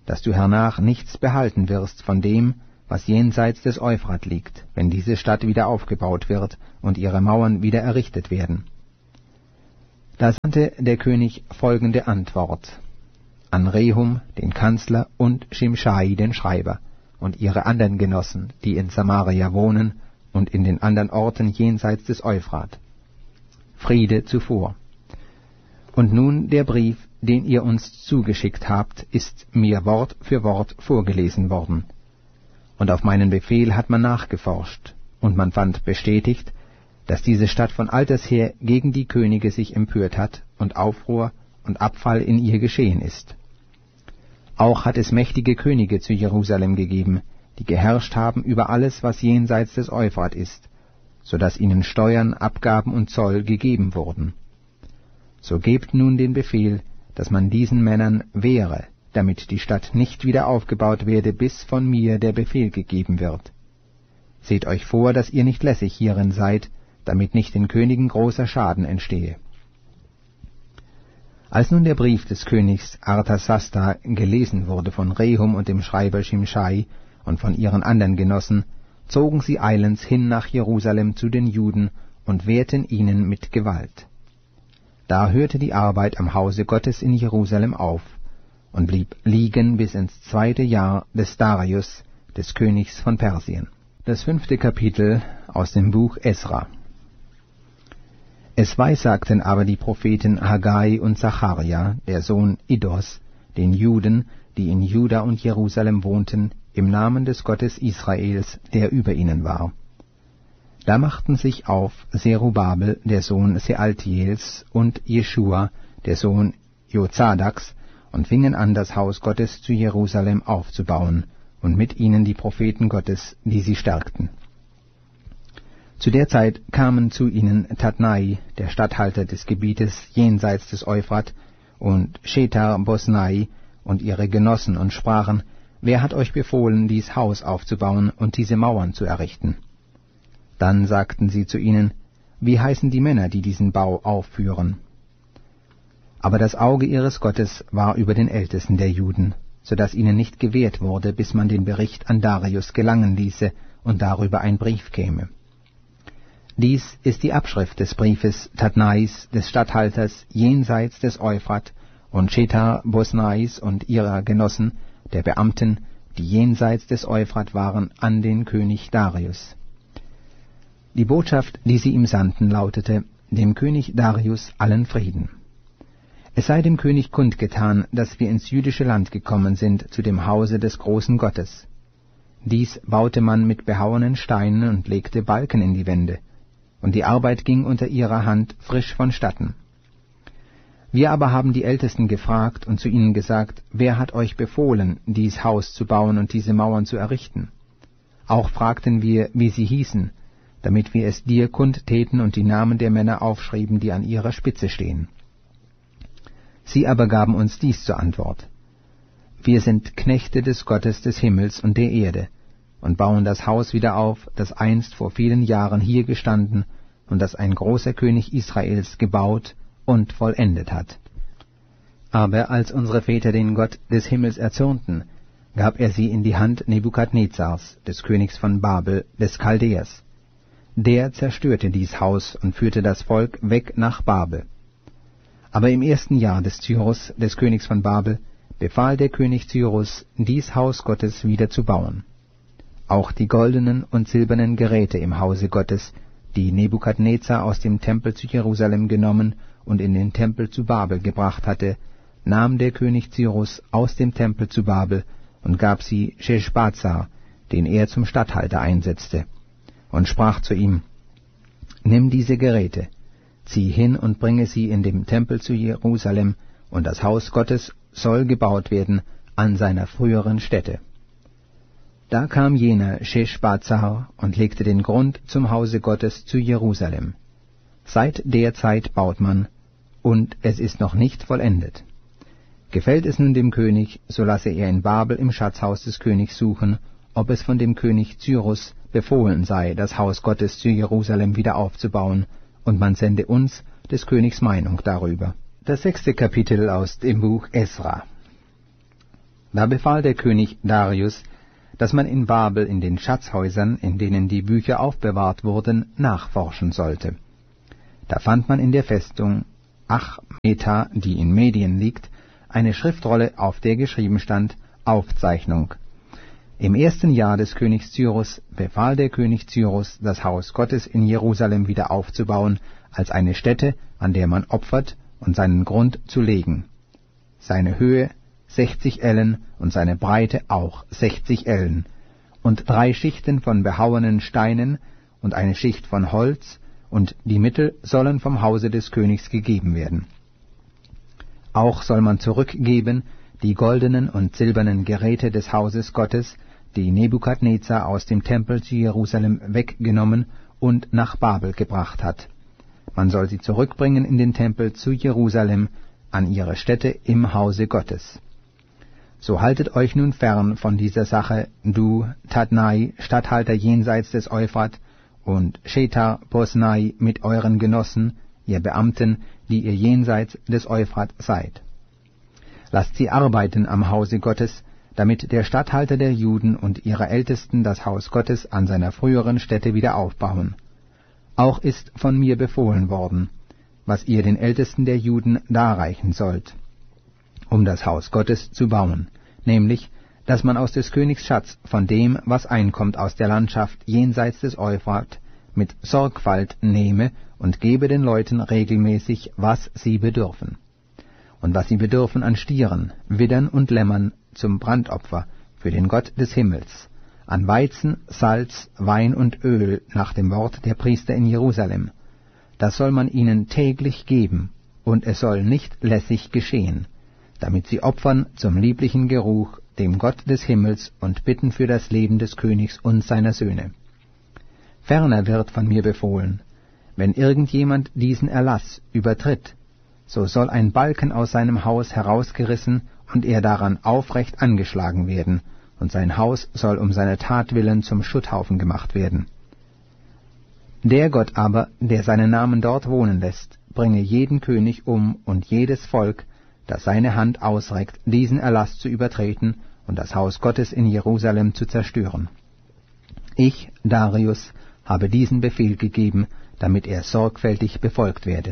dass du hernach nichts behalten wirst von dem, was jenseits des Euphrat liegt, wenn diese Stadt wieder aufgebaut wird und ihre Mauern wieder errichtet werden. Da sandte der König folgende Antwort an Rehum, den Kanzler, und Schimschai, den Schreiber, und ihre anderen Genossen, die in Samaria wohnen und in den anderen Orten jenseits des Euphrat. Friede zuvor. Und nun der Brief, den ihr uns zugeschickt habt, ist mir Wort für Wort vorgelesen worden. Und auf meinen Befehl hat man nachgeforscht, und man fand bestätigt, dass diese Stadt von alters her gegen die Könige sich empört hat und Aufruhr und Abfall in ihr geschehen ist. Auch hat es mächtige Könige zu Jerusalem gegeben, die geherrscht haben über alles, was jenseits des Euphrat ist, so dass ihnen Steuern, Abgaben und Zoll gegeben wurden. So gebt nun den Befehl, dass man diesen Männern wehre, damit die Stadt nicht wieder aufgebaut werde, bis von mir der Befehl gegeben wird. Seht euch vor, dass ihr nicht lässig hierin seid, damit nicht den Königen großer Schaden entstehe. Als nun der Brief des Königs Arthasasta gelesen wurde von Rehum und dem Schreiber Schimschai und von ihren anderen Genossen, zogen sie eilends hin nach Jerusalem zu den Juden und wehrten ihnen mit Gewalt. Da hörte die Arbeit am Hause Gottes in Jerusalem auf und blieb liegen bis ins zweite Jahr des Darius, des Königs von Persien. Das fünfte Kapitel aus dem Buch Esra. Es weissagten aber die Propheten Haggai und Zacharia, der Sohn Iddos, den Juden, die in Juda und Jerusalem wohnten, im Namen des Gottes Israels, der über ihnen war. Da machten sich auf Zerubabel, der Sohn Sealtiels, und Jeschua, der Sohn Jozadaks, und fingen an, das Haus Gottes zu Jerusalem aufzubauen, und mit ihnen die Propheten Gottes, die sie stärkten. Zu der Zeit kamen zu ihnen Tatnai, der Statthalter des Gebietes jenseits des Euphrat, und Shethar Bosnai und ihre Genossen und sprachen, wer hat euch befohlen, dies Haus aufzubauen und diese Mauern zu errichten? Dann sagten sie zu ihnen, wie heißen die Männer, die diesen Bau aufführen? Aber das Auge ihres Gottes war über den Ältesten der Juden, so dass ihnen nicht gewährt wurde, bis man den Bericht an Darius gelangen ließe und darüber ein Brief käme. Dies ist die Abschrift des Briefes Tatnais, des Statthalters jenseits des Euphrat, und Shethar Bosnais und ihrer Genossen, der Beamten, die jenseits des Euphrat waren, an den König Darius. Die Botschaft, die sie ihm sandten, lautete, dem König Darius allen Frieden. Es sei dem König kundgetan, dass wir ins jüdische Land gekommen sind, zu dem Hause des großen Gottes. Dies baute man mit behauenen Steinen und legte Balken in die Wände, und die Arbeit ging unter ihrer Hand frisch vonstatten. Wir aber haben die Ältesten gefragt und zu ihnen gesagt, wer hat euch befohlen, dies Haus zu bauen und diese Mauern zu errichten? Auch fragten wir, wie sie hießen, damit wir es dir kundtäten und die Namen der Männer aufschrieben, die an ihrer Spitze stehen. Sie aber gaben uns dies zur Antwort: Wir sind Knechte des Gottes des Himmels und der Erde und bauen das Haus wieder auf, das einst vor vielen Jahren hier gestanden und das ein großer König Israels gebaut und vollendet hat. Aber als unsere Väter den Gott des Himmels erzürnten, gab er sie in die Hand Nebukadnezars, des Königs von Babel, des Chaldäers. Der zerstörte dies Haus und führte das Volk weg nach Babel. Aber im ersten Jahr des Cyrus, des Königs von Babel, befahl der König Cyrus, dies Haus Gottes wieder zu bauen. Auch die goldenen und silbernen Geräte im Hause Gottes, die Nebukadnezar aus dem Tempel zu Jerusalem genommen und in den Tempel zu Babel gebracht hatte, nahm der König Cyrus aus dem Tempel zu Babel und gab sie Scheschbazzar, den er zum Statthalter einsetzte, und sprach zu ihm, nimm diese Geräte, zieh hin und bringe sie in dem Tempel zu Jerusalem, und das Haus Gottes soll gebaut werden an seiner früheren Stätte. Da kam jener Scheschbazzar und legte den Grund zum Hause Gottes zu Jerusalem. Seit der Zeit baut man, und es ist noch nicht vollendet. Gefällt es nun dem König, so lasse er in Babel im Schatzhaus des Königs suchen, ob es von dem König Cyrus befohlen sei, das Haus Gottes zu Jerusalem wieder aufzubauen, und man sende uns des Königs Meinung darüber. Das sechste Kapitel aus dem Buch Esra. Da befahl der König Darius, dass man in Babel in den Schatzhäusern, in denen die Bücher aufbewahrt wurden, nachforschen sollte. Da fand man in der Festung Achmeta, die in Medien liegt, eine Schriftrolle, auf der geschrieben stand: Aufzeichnung. Im ersten Jahr des Königs Cyrus befahl der König Cyrus, das Haus Gottes in Jerusalem wieder aufzubauen, als eine Stätte, an der man opfert, und seinen Grund zu legen. Seine Höhe sechzig Ellen und seine Breite auch sechzig Ellen, und drei Schichten von behauenen Steinen und eine Schicht von Holz, und die Mittel sollen vom Hause des Königs gegeben werden. Auch soll man zurückgeben die goldenen und silbernen Geräte des Hauses Gottes, die Nebukadnezar aus dem Tempel zu Jerusalem weggenommen und nach Babel gebracht hat. Man soll sie zurückbringen in den Tempel zu Jerusalem, an ihre Stätte im Hause Gottes. So haltet euch nun fern von dieser Sache, du, Tatnai, Statthalter jenseits des Euphrat, und Shethar Bosnai mit euren Genossen, ihr Beamten, die ihr jenseits des Euphrat seid. Lasst sie arbeiten am Hause Gottes, damit der Statthalter der Juden und ihre Ältesten das Haus Gottes an seiner früheren Stätte wieder aufbauen. Auch ist von mir befohlen worden, was ihr den Ältesten der Juden darreichen sollt, um das Haus Gottes zu bauen, nämlich, dass man aus des Königs Schatz von dem, was einkommt aus der Landschaft jenseits des Euphrat, mit Sorgfalt nehme und gebe den Leuten regelmäßig, was sie bedürfen. Und was sie bedürfen an Stieren, Widdern und Lämmern zum Brandopfer für den Gott des Himmels, an Weizen, Salz, Wein und Öl nach dem Wort der Priester in Jerusalem. Das soll man ihnen täglich geben, und es soll nicht lässig geschehen, damit sie opfern zum lieblichen Geruch dem Gott des Himmels und bitten für das Leben des Königs und seiner Söhne. Ferner wird von mir befohlen, wenn irgendjemand diesen Erlass übertritt, so soll ein Balken aus seinem Haus herausgerissen und er daran aufrecht angeschlagen werden, und sein Haus soll um seine Tat willen zum Schutthaufen gemacht werden. Der Gott aber, der seinen Namen dort wohnen lässt, bringe jeden König um und jedes Volk, das seine Hand ausreckt, diesen Erlass zu übertreten und das Haus Gottes in Jerusalem zu zerstören. Ich, Darius, habe diesen Befehl gegeben, damit er sorgfältig befolgt werde.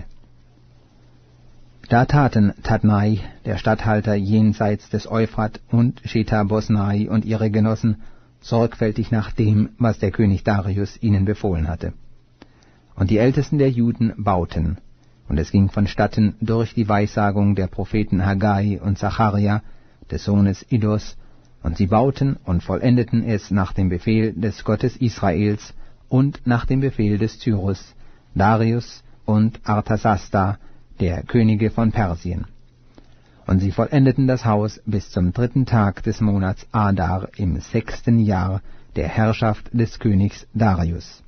Da taten Tatnai, der Statthalter jenseits des Euphrat, und Shethar Bosnai und ihre Genossen sorgfältig nach dem, was der König Darius ihnen befohlen hatte. Und die Ältesten der Juden bauten, und es ging vonstatten durch die Weissagung der Propheten Haggai und Zacharia, des Sohnes Iddos, und sie bauten und vollendeten es nach dem Befehl des Gottes Israels und nach dem Befehl des Cyrus, Darius und Arthasasta, der Könige von Persien. Und sie vollendeten das Haus bis zum dritten Tag des Monats Adar im sechsten Jahr der Herrschaft des Königs Darius.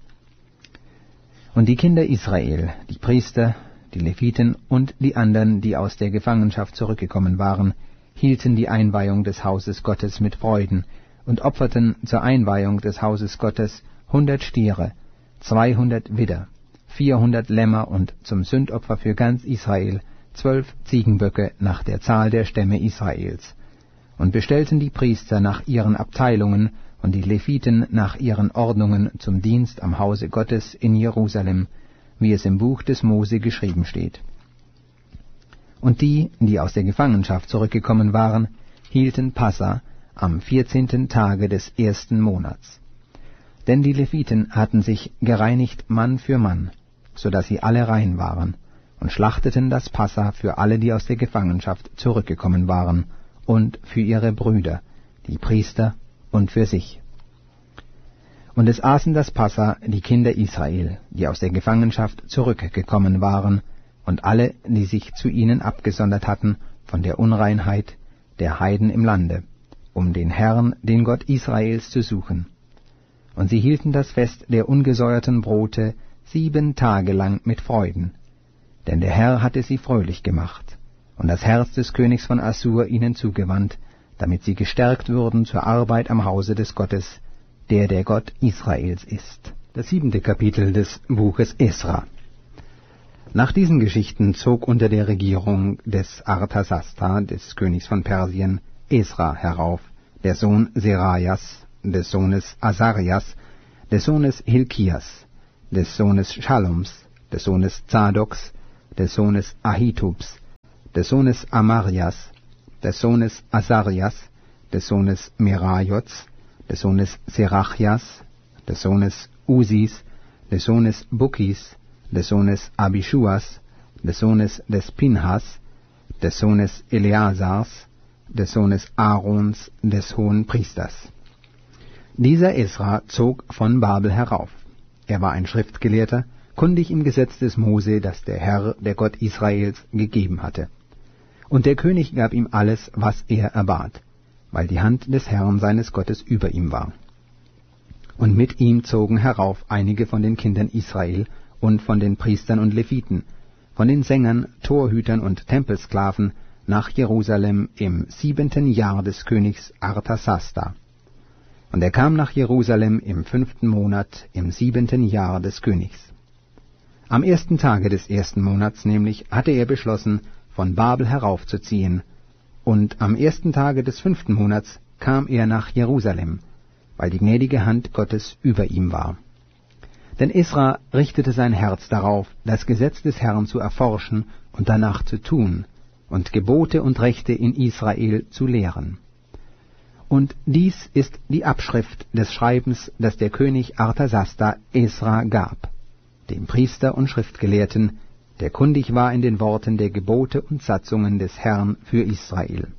Und die Kinder Israel, die Priester, die Leviten und die anderen, die aus der Gefangenschaft zurückgekommen waren, hielten die Einweihung des Hauses Gottes mit Freuden und opferten zur Einweihung des Hauses Gottes hundert Stiere, zweihundert Widder, vierhundert Lämmer und zum Sündopfer für ganz Israel zwölf Ziegenböcke nach der Zahl der Stämme Israels, und bestellten die Priester nach ihren Abteilungen und die Leviten nach ihren Ordnungen zum Dienst am Hause Gottes in Jerusalem, wie es im Buch des Mose geschrieben steht. Und die, die aus der Gefangenschaft zurückgekommen waren, hielten Passa am vierzehnten Tage des ersten Monats. Denn die Leviten hatten sich gereinigt Mann für Mann, so dass sie alle rein waren, und schlachteten das Passa für alle, die aus der Gefangenschaft zurückgekommen waren, und für ihre Brüder, die Priester, und für sich. Und es aßen das Passa die Kinder Israel, die aus der Gefangenschaft zurückgekommen waren, und alle, die sich zu ihnen abgesondert hatten von der Unreinheit der Heiden im Lande, um den Herrn, den Gott Israels, zu suchen. Und sie hielten das Fest der ungesäuerten Brote sieben Tage lang mit Freuden, denn der Herr hatte sie fröhlich gemacht, und das Herz des Königs von Assur ihnen zugewandt, damit sie gestärkt würden zur Arbeit am Hause des Gottes, der der Gott Israels ist. Das siebente Kapitel des Buches Esra. Nach diesen Geschichten zog unter der Regierung des Arthasasta, des Königs von Persien, Esra herauf, der Sohn Serajas, des Sohnes Asarias, des Sohnes Hilkias, des Sohnes Schallums, des Sohnes Zadoks, des Sohnes Ahitubs, des Sohnes Amarias, des Sohnes Asarias, des Sohnes Merajots, des Sohnes Serachias, des Sohnes Usis, des Sohnes Bukis, des Sohnes Abischuas, des Sohnes des Pinhas, des Sohnes Eleazars, des Sohnes Aarons, des hohen Priesters. Dieser Esra zog von Babel herauf. Er war ein Schriftgelehrter, kundig im Gesetz des Mose, das der Herr, der Gott Israels, gegeben hatte. Und der König gab ihm alles, was er erbat, weil die Hand des Herrn seines Gottes über ihm war. Und mit ihm zogen herauf einige von den Kindern Israel und von den Priestern und Leviten, von den Sängern, Torhütern und Tempelsklaven nach Jerusalem im siebenten Jahr des Königs Artasasta. Und er kam nach Jerusalem im fünften Monat, im siebenten Jahr des Königs. Am ersten Tage des ersten Monats nämlich hatte er beschlossen, von Babel heraufzuziehen, und am ersten Tage des fünften Monats kam er nach Jerusalem, weil die gnädige Hand Gottes über ihm war. Denn Esra richtete sein Herz darauf, das Gesetz des Herrn zu erforschen und danach zu tun, und Gebote und Rechte in Israel zu lehren. Und dies ist die Abschrift des Schreibens, das der König Artasasta Esra gab, dem Priester und Schriftgelehrten, der kundig war in den Worten der Gebote und Satzungen des Herrn für Israel.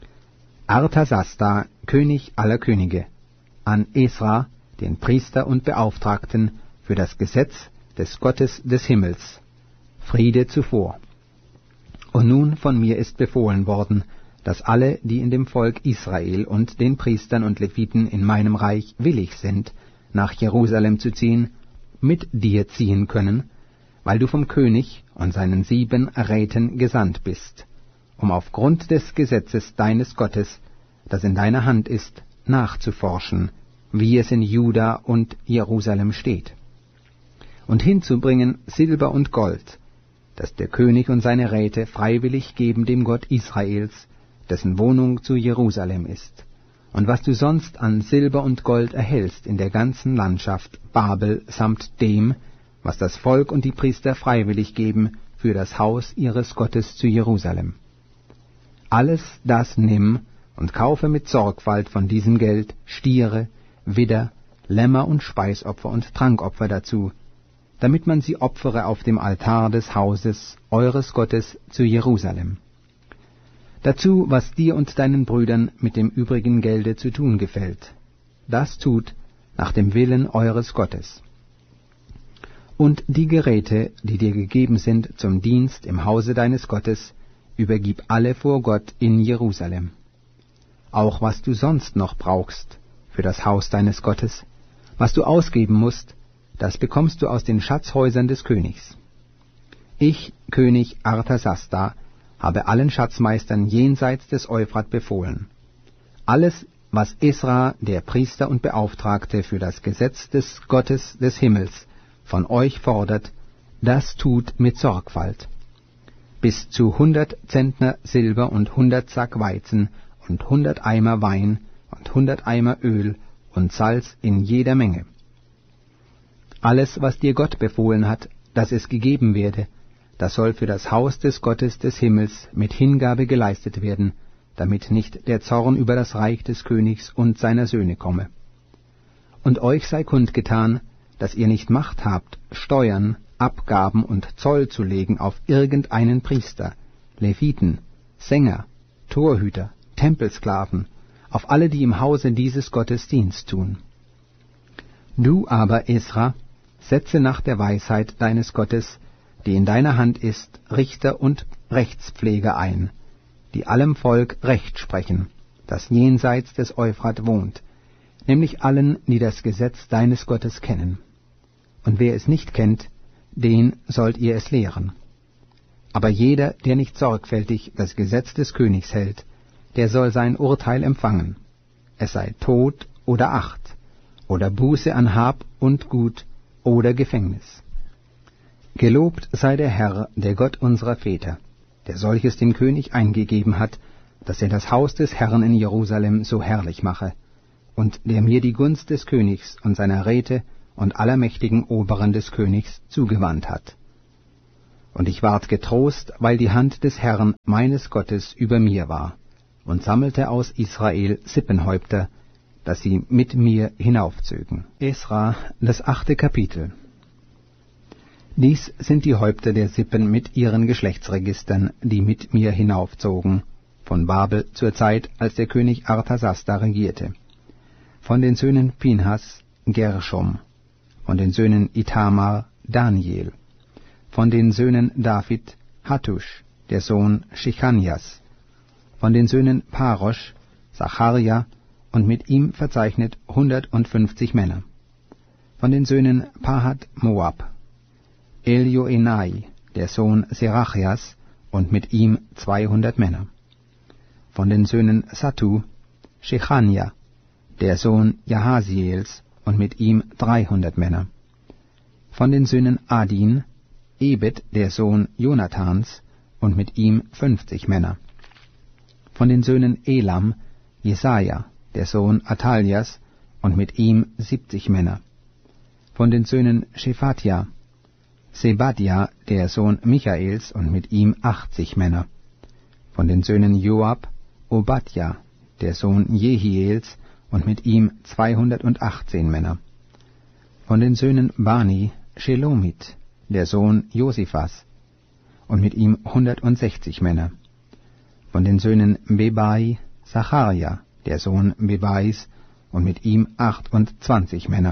Artasasta, König aller Könige, an Esra, den Priester und Beauftragten für das Gesetz des Gottes des Himmels, Friede zuvor. Und nun von mir ist befohlen worden, dass alle, die in dem Volk Israel und den Priestern und Leviten in meinem Reich willig sind, nach Jerusalem zu ziehen, mit dir ziehen können, weil du vom König und seinen sieben Räten gesandt bist, um aufgrund des Gesetzes deines Gottes, das in deiner Hand ist, nachzuforschen, wie es in Juda und Jerusalem steht, und hinzubringen Silber und Gold, das der König und seine Räte freiwillig geben dem Gott Israels, dessen Wohnung zu Jerusalem ist, und was du sonst an Silber und Gold erhältst in der ganzen Landschaft Babel samt dem, was das Volk und die Priester freiwillig geben für das Haus ihres Gottes zu Jerusalem. Alles das nimm und kaufe mit Sorgfalt von diesem Geld Stiere, Widder, Lämmer und Speisopfer und Trankopfer dazu, damit man sie opfere auf dem Altar des Hauses eures Gottes zu Jerusalem. Dazu, was dir und deinen Brüdern mit dem übrigen Gelde zu tun gefällt, das tut nach dem Willen eures Gottes. Und die Geräte, die dir gegeben sind zum Dienst im Hause deines Gottes, übergib alle vor Gott in Jerusalem. Auch was du sonst noch brauchst für das Haus deines Gottes, was du ausgeben musst, das bekommst du aus den Schatzhäusern des Königs. Ich, König Artasasta, habe allen Schatzmeistern jenseits des Euphrat befohlen. Alles, was Esra, der Priester und Beauftragte für das Gesetz des Gottes des Himmels, von euch fordert, das tut mit Sorgfalt. Bis zu hundert Zentner Silber und hundert Sack Weizen und hundert Eimer Wein und hundert Eimer Öl und Salz in jeder Menge. Alles, was dir Gott befohlen hat, dass es gegeben werde, das soll für das Haus des Gottes des Himmels mit Hingabe geleistet werden, damit nicht der Zorn über das Reich des Königs und seiner Söhne komme. Und euch sei kundgetan, dass ihr nicht Macht habt, Steuern, Abgaben und Zoll zu legen auf irgendeinen Priester, Leviten, Sänger, Torhüter, Tempelsklaven, auf alle, die im Hause dieses Gottes Dienst tun. Du aber, Esra, setze nach der Weisheit deines Gottes, die in deiner Hand ist, Richter und Rechtspfleger ein, die allem Volk Recht sprechen, das jenseits des Euphrat wohnt, nämlich allen, die das Gesetz deines Gottes kennen. Und wer es nicht kennt, den sollt ihr es lehren. Aber jeder, der nicht sorgfältig das Gesetz des Königs hält, der soll sein Urteil empfangen, es sei Tod oder Acht, oder Buße an Hab und Gut oder Gefängnis. Gelobt sei der Herr, der Gott unserer Väter, der solches dem König eingegeben hat, dass er das Haus des Herrn in Jerusalem so herrlich mache, und der mir die Gunst des Königs und seiner Räte und aller mächtigen Oberen des Königs zugewandt hat. Und ich ward getrost, weil die Hand des Herrn meines Gottes über mir war, und sammelte aus Israel Sippenhäupter, dass sie mit mir hinaufzögen. Esra, das achte Kapitel. Dies sind die Häupter der Sippen mit ihren Geschlechtsregistern, die mit mir hinaufzogen, von Babel zur Zeit, als der König Artasasta regierte. Von den Söhnen Pinhas, Gershom, von den Söhnen Ithamar, Daniel, von den Söhnen David, Hattusch, der Sohn Shechanjas, von den Söhnen Parosch, Sacharja, und mit ihm verzeichnet hundertfünfzig Männer. Von den Söhnen Pahat Moab, Elioenai, der Sohn Serachias, und mit ihm zweihundert Männer. Von den Söhnen Sattu, Shechania, der Sohn Jahasiels, und mit ihm dreihundert Männer. Von den Söhnen Adin, Ebed, der Sohn Jonathans, und mit ihm fünfzig Männer. Von den Söhnen Elam, Jesaja, der Sohn Atalias, und mit ihm siebzig Männer. Von den Söhnen Shephatia, Sebadia, der Sohn Michaels, und mit ihm achtzig Männer. Von den Söhnen Joab, Obadja, der Sohn Jehiels, und mit ihm zweihundertachtzehn Männer. Von den Söhnen Bani, Shelomit, der Sohn Josiphas, und mit ihm hundertsechzig Männer. Von den Söhnen Bebai, Sacharja, der Sohn Bebais, und mit ihm achtundzwanzig Männer.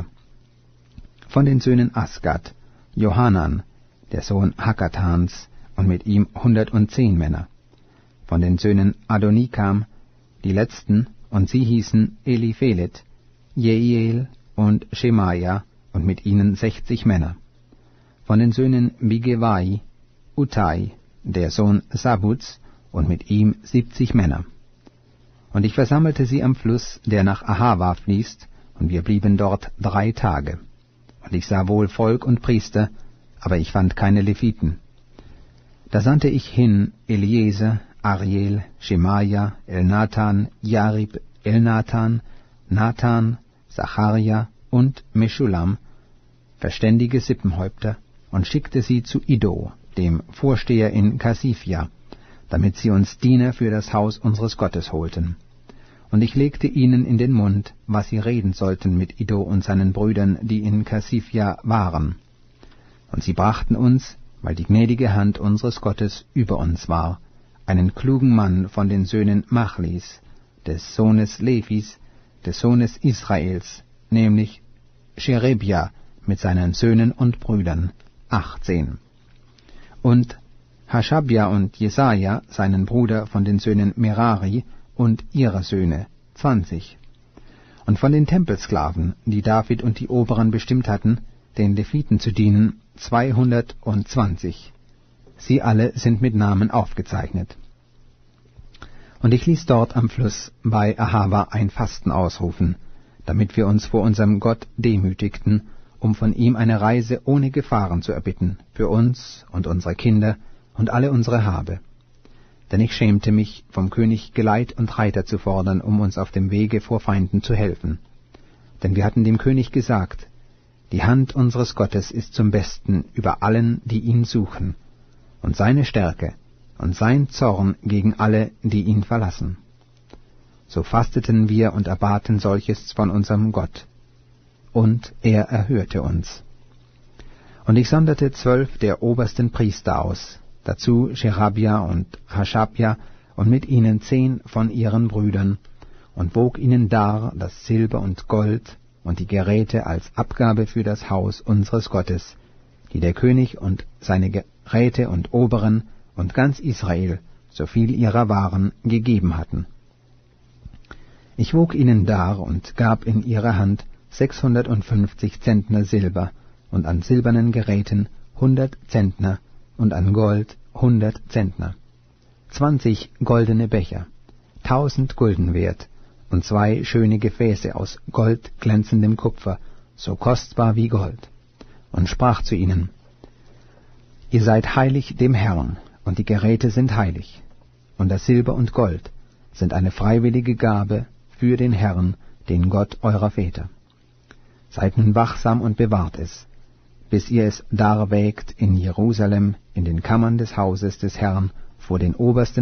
Von den Söhnen Asgad, Johanan, der Sohn Hakatans, und mit ihm hundertzehn Männer. Von den Söhnen Adonikam, die letzten, und sie hießen Eliphelet, Jeiel und Schemaja, und mit ihnen sechzig Männer. Von den Söhnen Bigevai, Utai, der Sohn Sabuts, und mit ihm siebzig Männer. Und ich versammelte sie am Fluss, der nach Ahava fließt, und wir blieben dort drei Tage. Und ich sah wohl Volk und Priester, aber ich fand keine Leviten. Da sandte ich hin Eliezer, Ariel, Schemaja, Elnathan, Jarib, Elnathan, Nathan, Sacharja und Meschulam, verständige Sippenhäupter, und schickte sie zu Iddo, dem Vorsteher in Kasifia, damit sie uns Diener für das Haus unseres Gottes holten. Und ich legte ihnen in den Mund, was sie reden sollten mit Iddo und seinen Brüdern, die in Kasifia waren. Und sie brachten uns, weil die gnädige Hand unseres Gottes über uns war, einen klugen Mann von den Söhnen Machlis, des Sohnes Levis, des Sohnes Israels, nämlich Sherebia mit seinen Söhnen und Brüdern, achtzehn. Und Hashabja und Jesaja, seinen Bruder von den Söhnen Merari, und ihre Söhne, zwanzig. Und von den Tempelsklaven, die David und die Oberen bestimmt hatten, den Leviten zu dienen, zweihundertzwanzig. Sie alle sind mit Namen aufgezeichnet. Und ich ließ dort am Fluss bei Ahava ein Fasten ausrufen, damit wir uns vor unserem Gott demütigten, um von ihm eine Reise ohne Gefahren zu erbitten, für uns und unsere Kinder und alle unsere Habe. Denn ich schämte mich, vom König Geleit und Reiter zu fordern, um uns auf dem Wege vor Feinden zu helfen. Denn wir hatten dem König gesagt, die Hand unseres Gottes ist zum Besten über allen, die ihn suchen, und seine Stärke und sein Zorn gegen alle, die ihn verlassen. So fasteten wir und erbaten solches von unserem Gott, und er erhörte uns. Und ich sonderte zwölf der obersten Priester aus, dazu Sherebia und Hashabja, und mit ihnen zehn von ihren Brüdern, und wog ihnen dar das Silber und Gold und die Geräte als Abgabe für das Haus unseres Gottes, die der König und seine Geräte und Oberen und ganz Israel, so viel ihrer waren, gegeben hatten. Ich wog ihnen dar und gab in ihre Hand sechshundertfünfzig Zentner Silber, und an silbernen Geräten hundert Zentner, und an Gold hundert Zentner, zwanzig goldene Becher, tausend Gulden wert, und zwei schöne Gefäße aus goldglänzendem Kupfer, so kostbar wie Gold, und sprach zu ihnen, ihr seid heilig dem Herrn, und die Geräte sind heilig, und das Silber und Gold sind eine freiwillige Gabe für den Herrn, den Gott eurer Väter. Seid nun wachsam und bewahrt es, bis ihr es darwägt in Jerusalem, in den Kammern des Hauses des Herrn, vor den obersten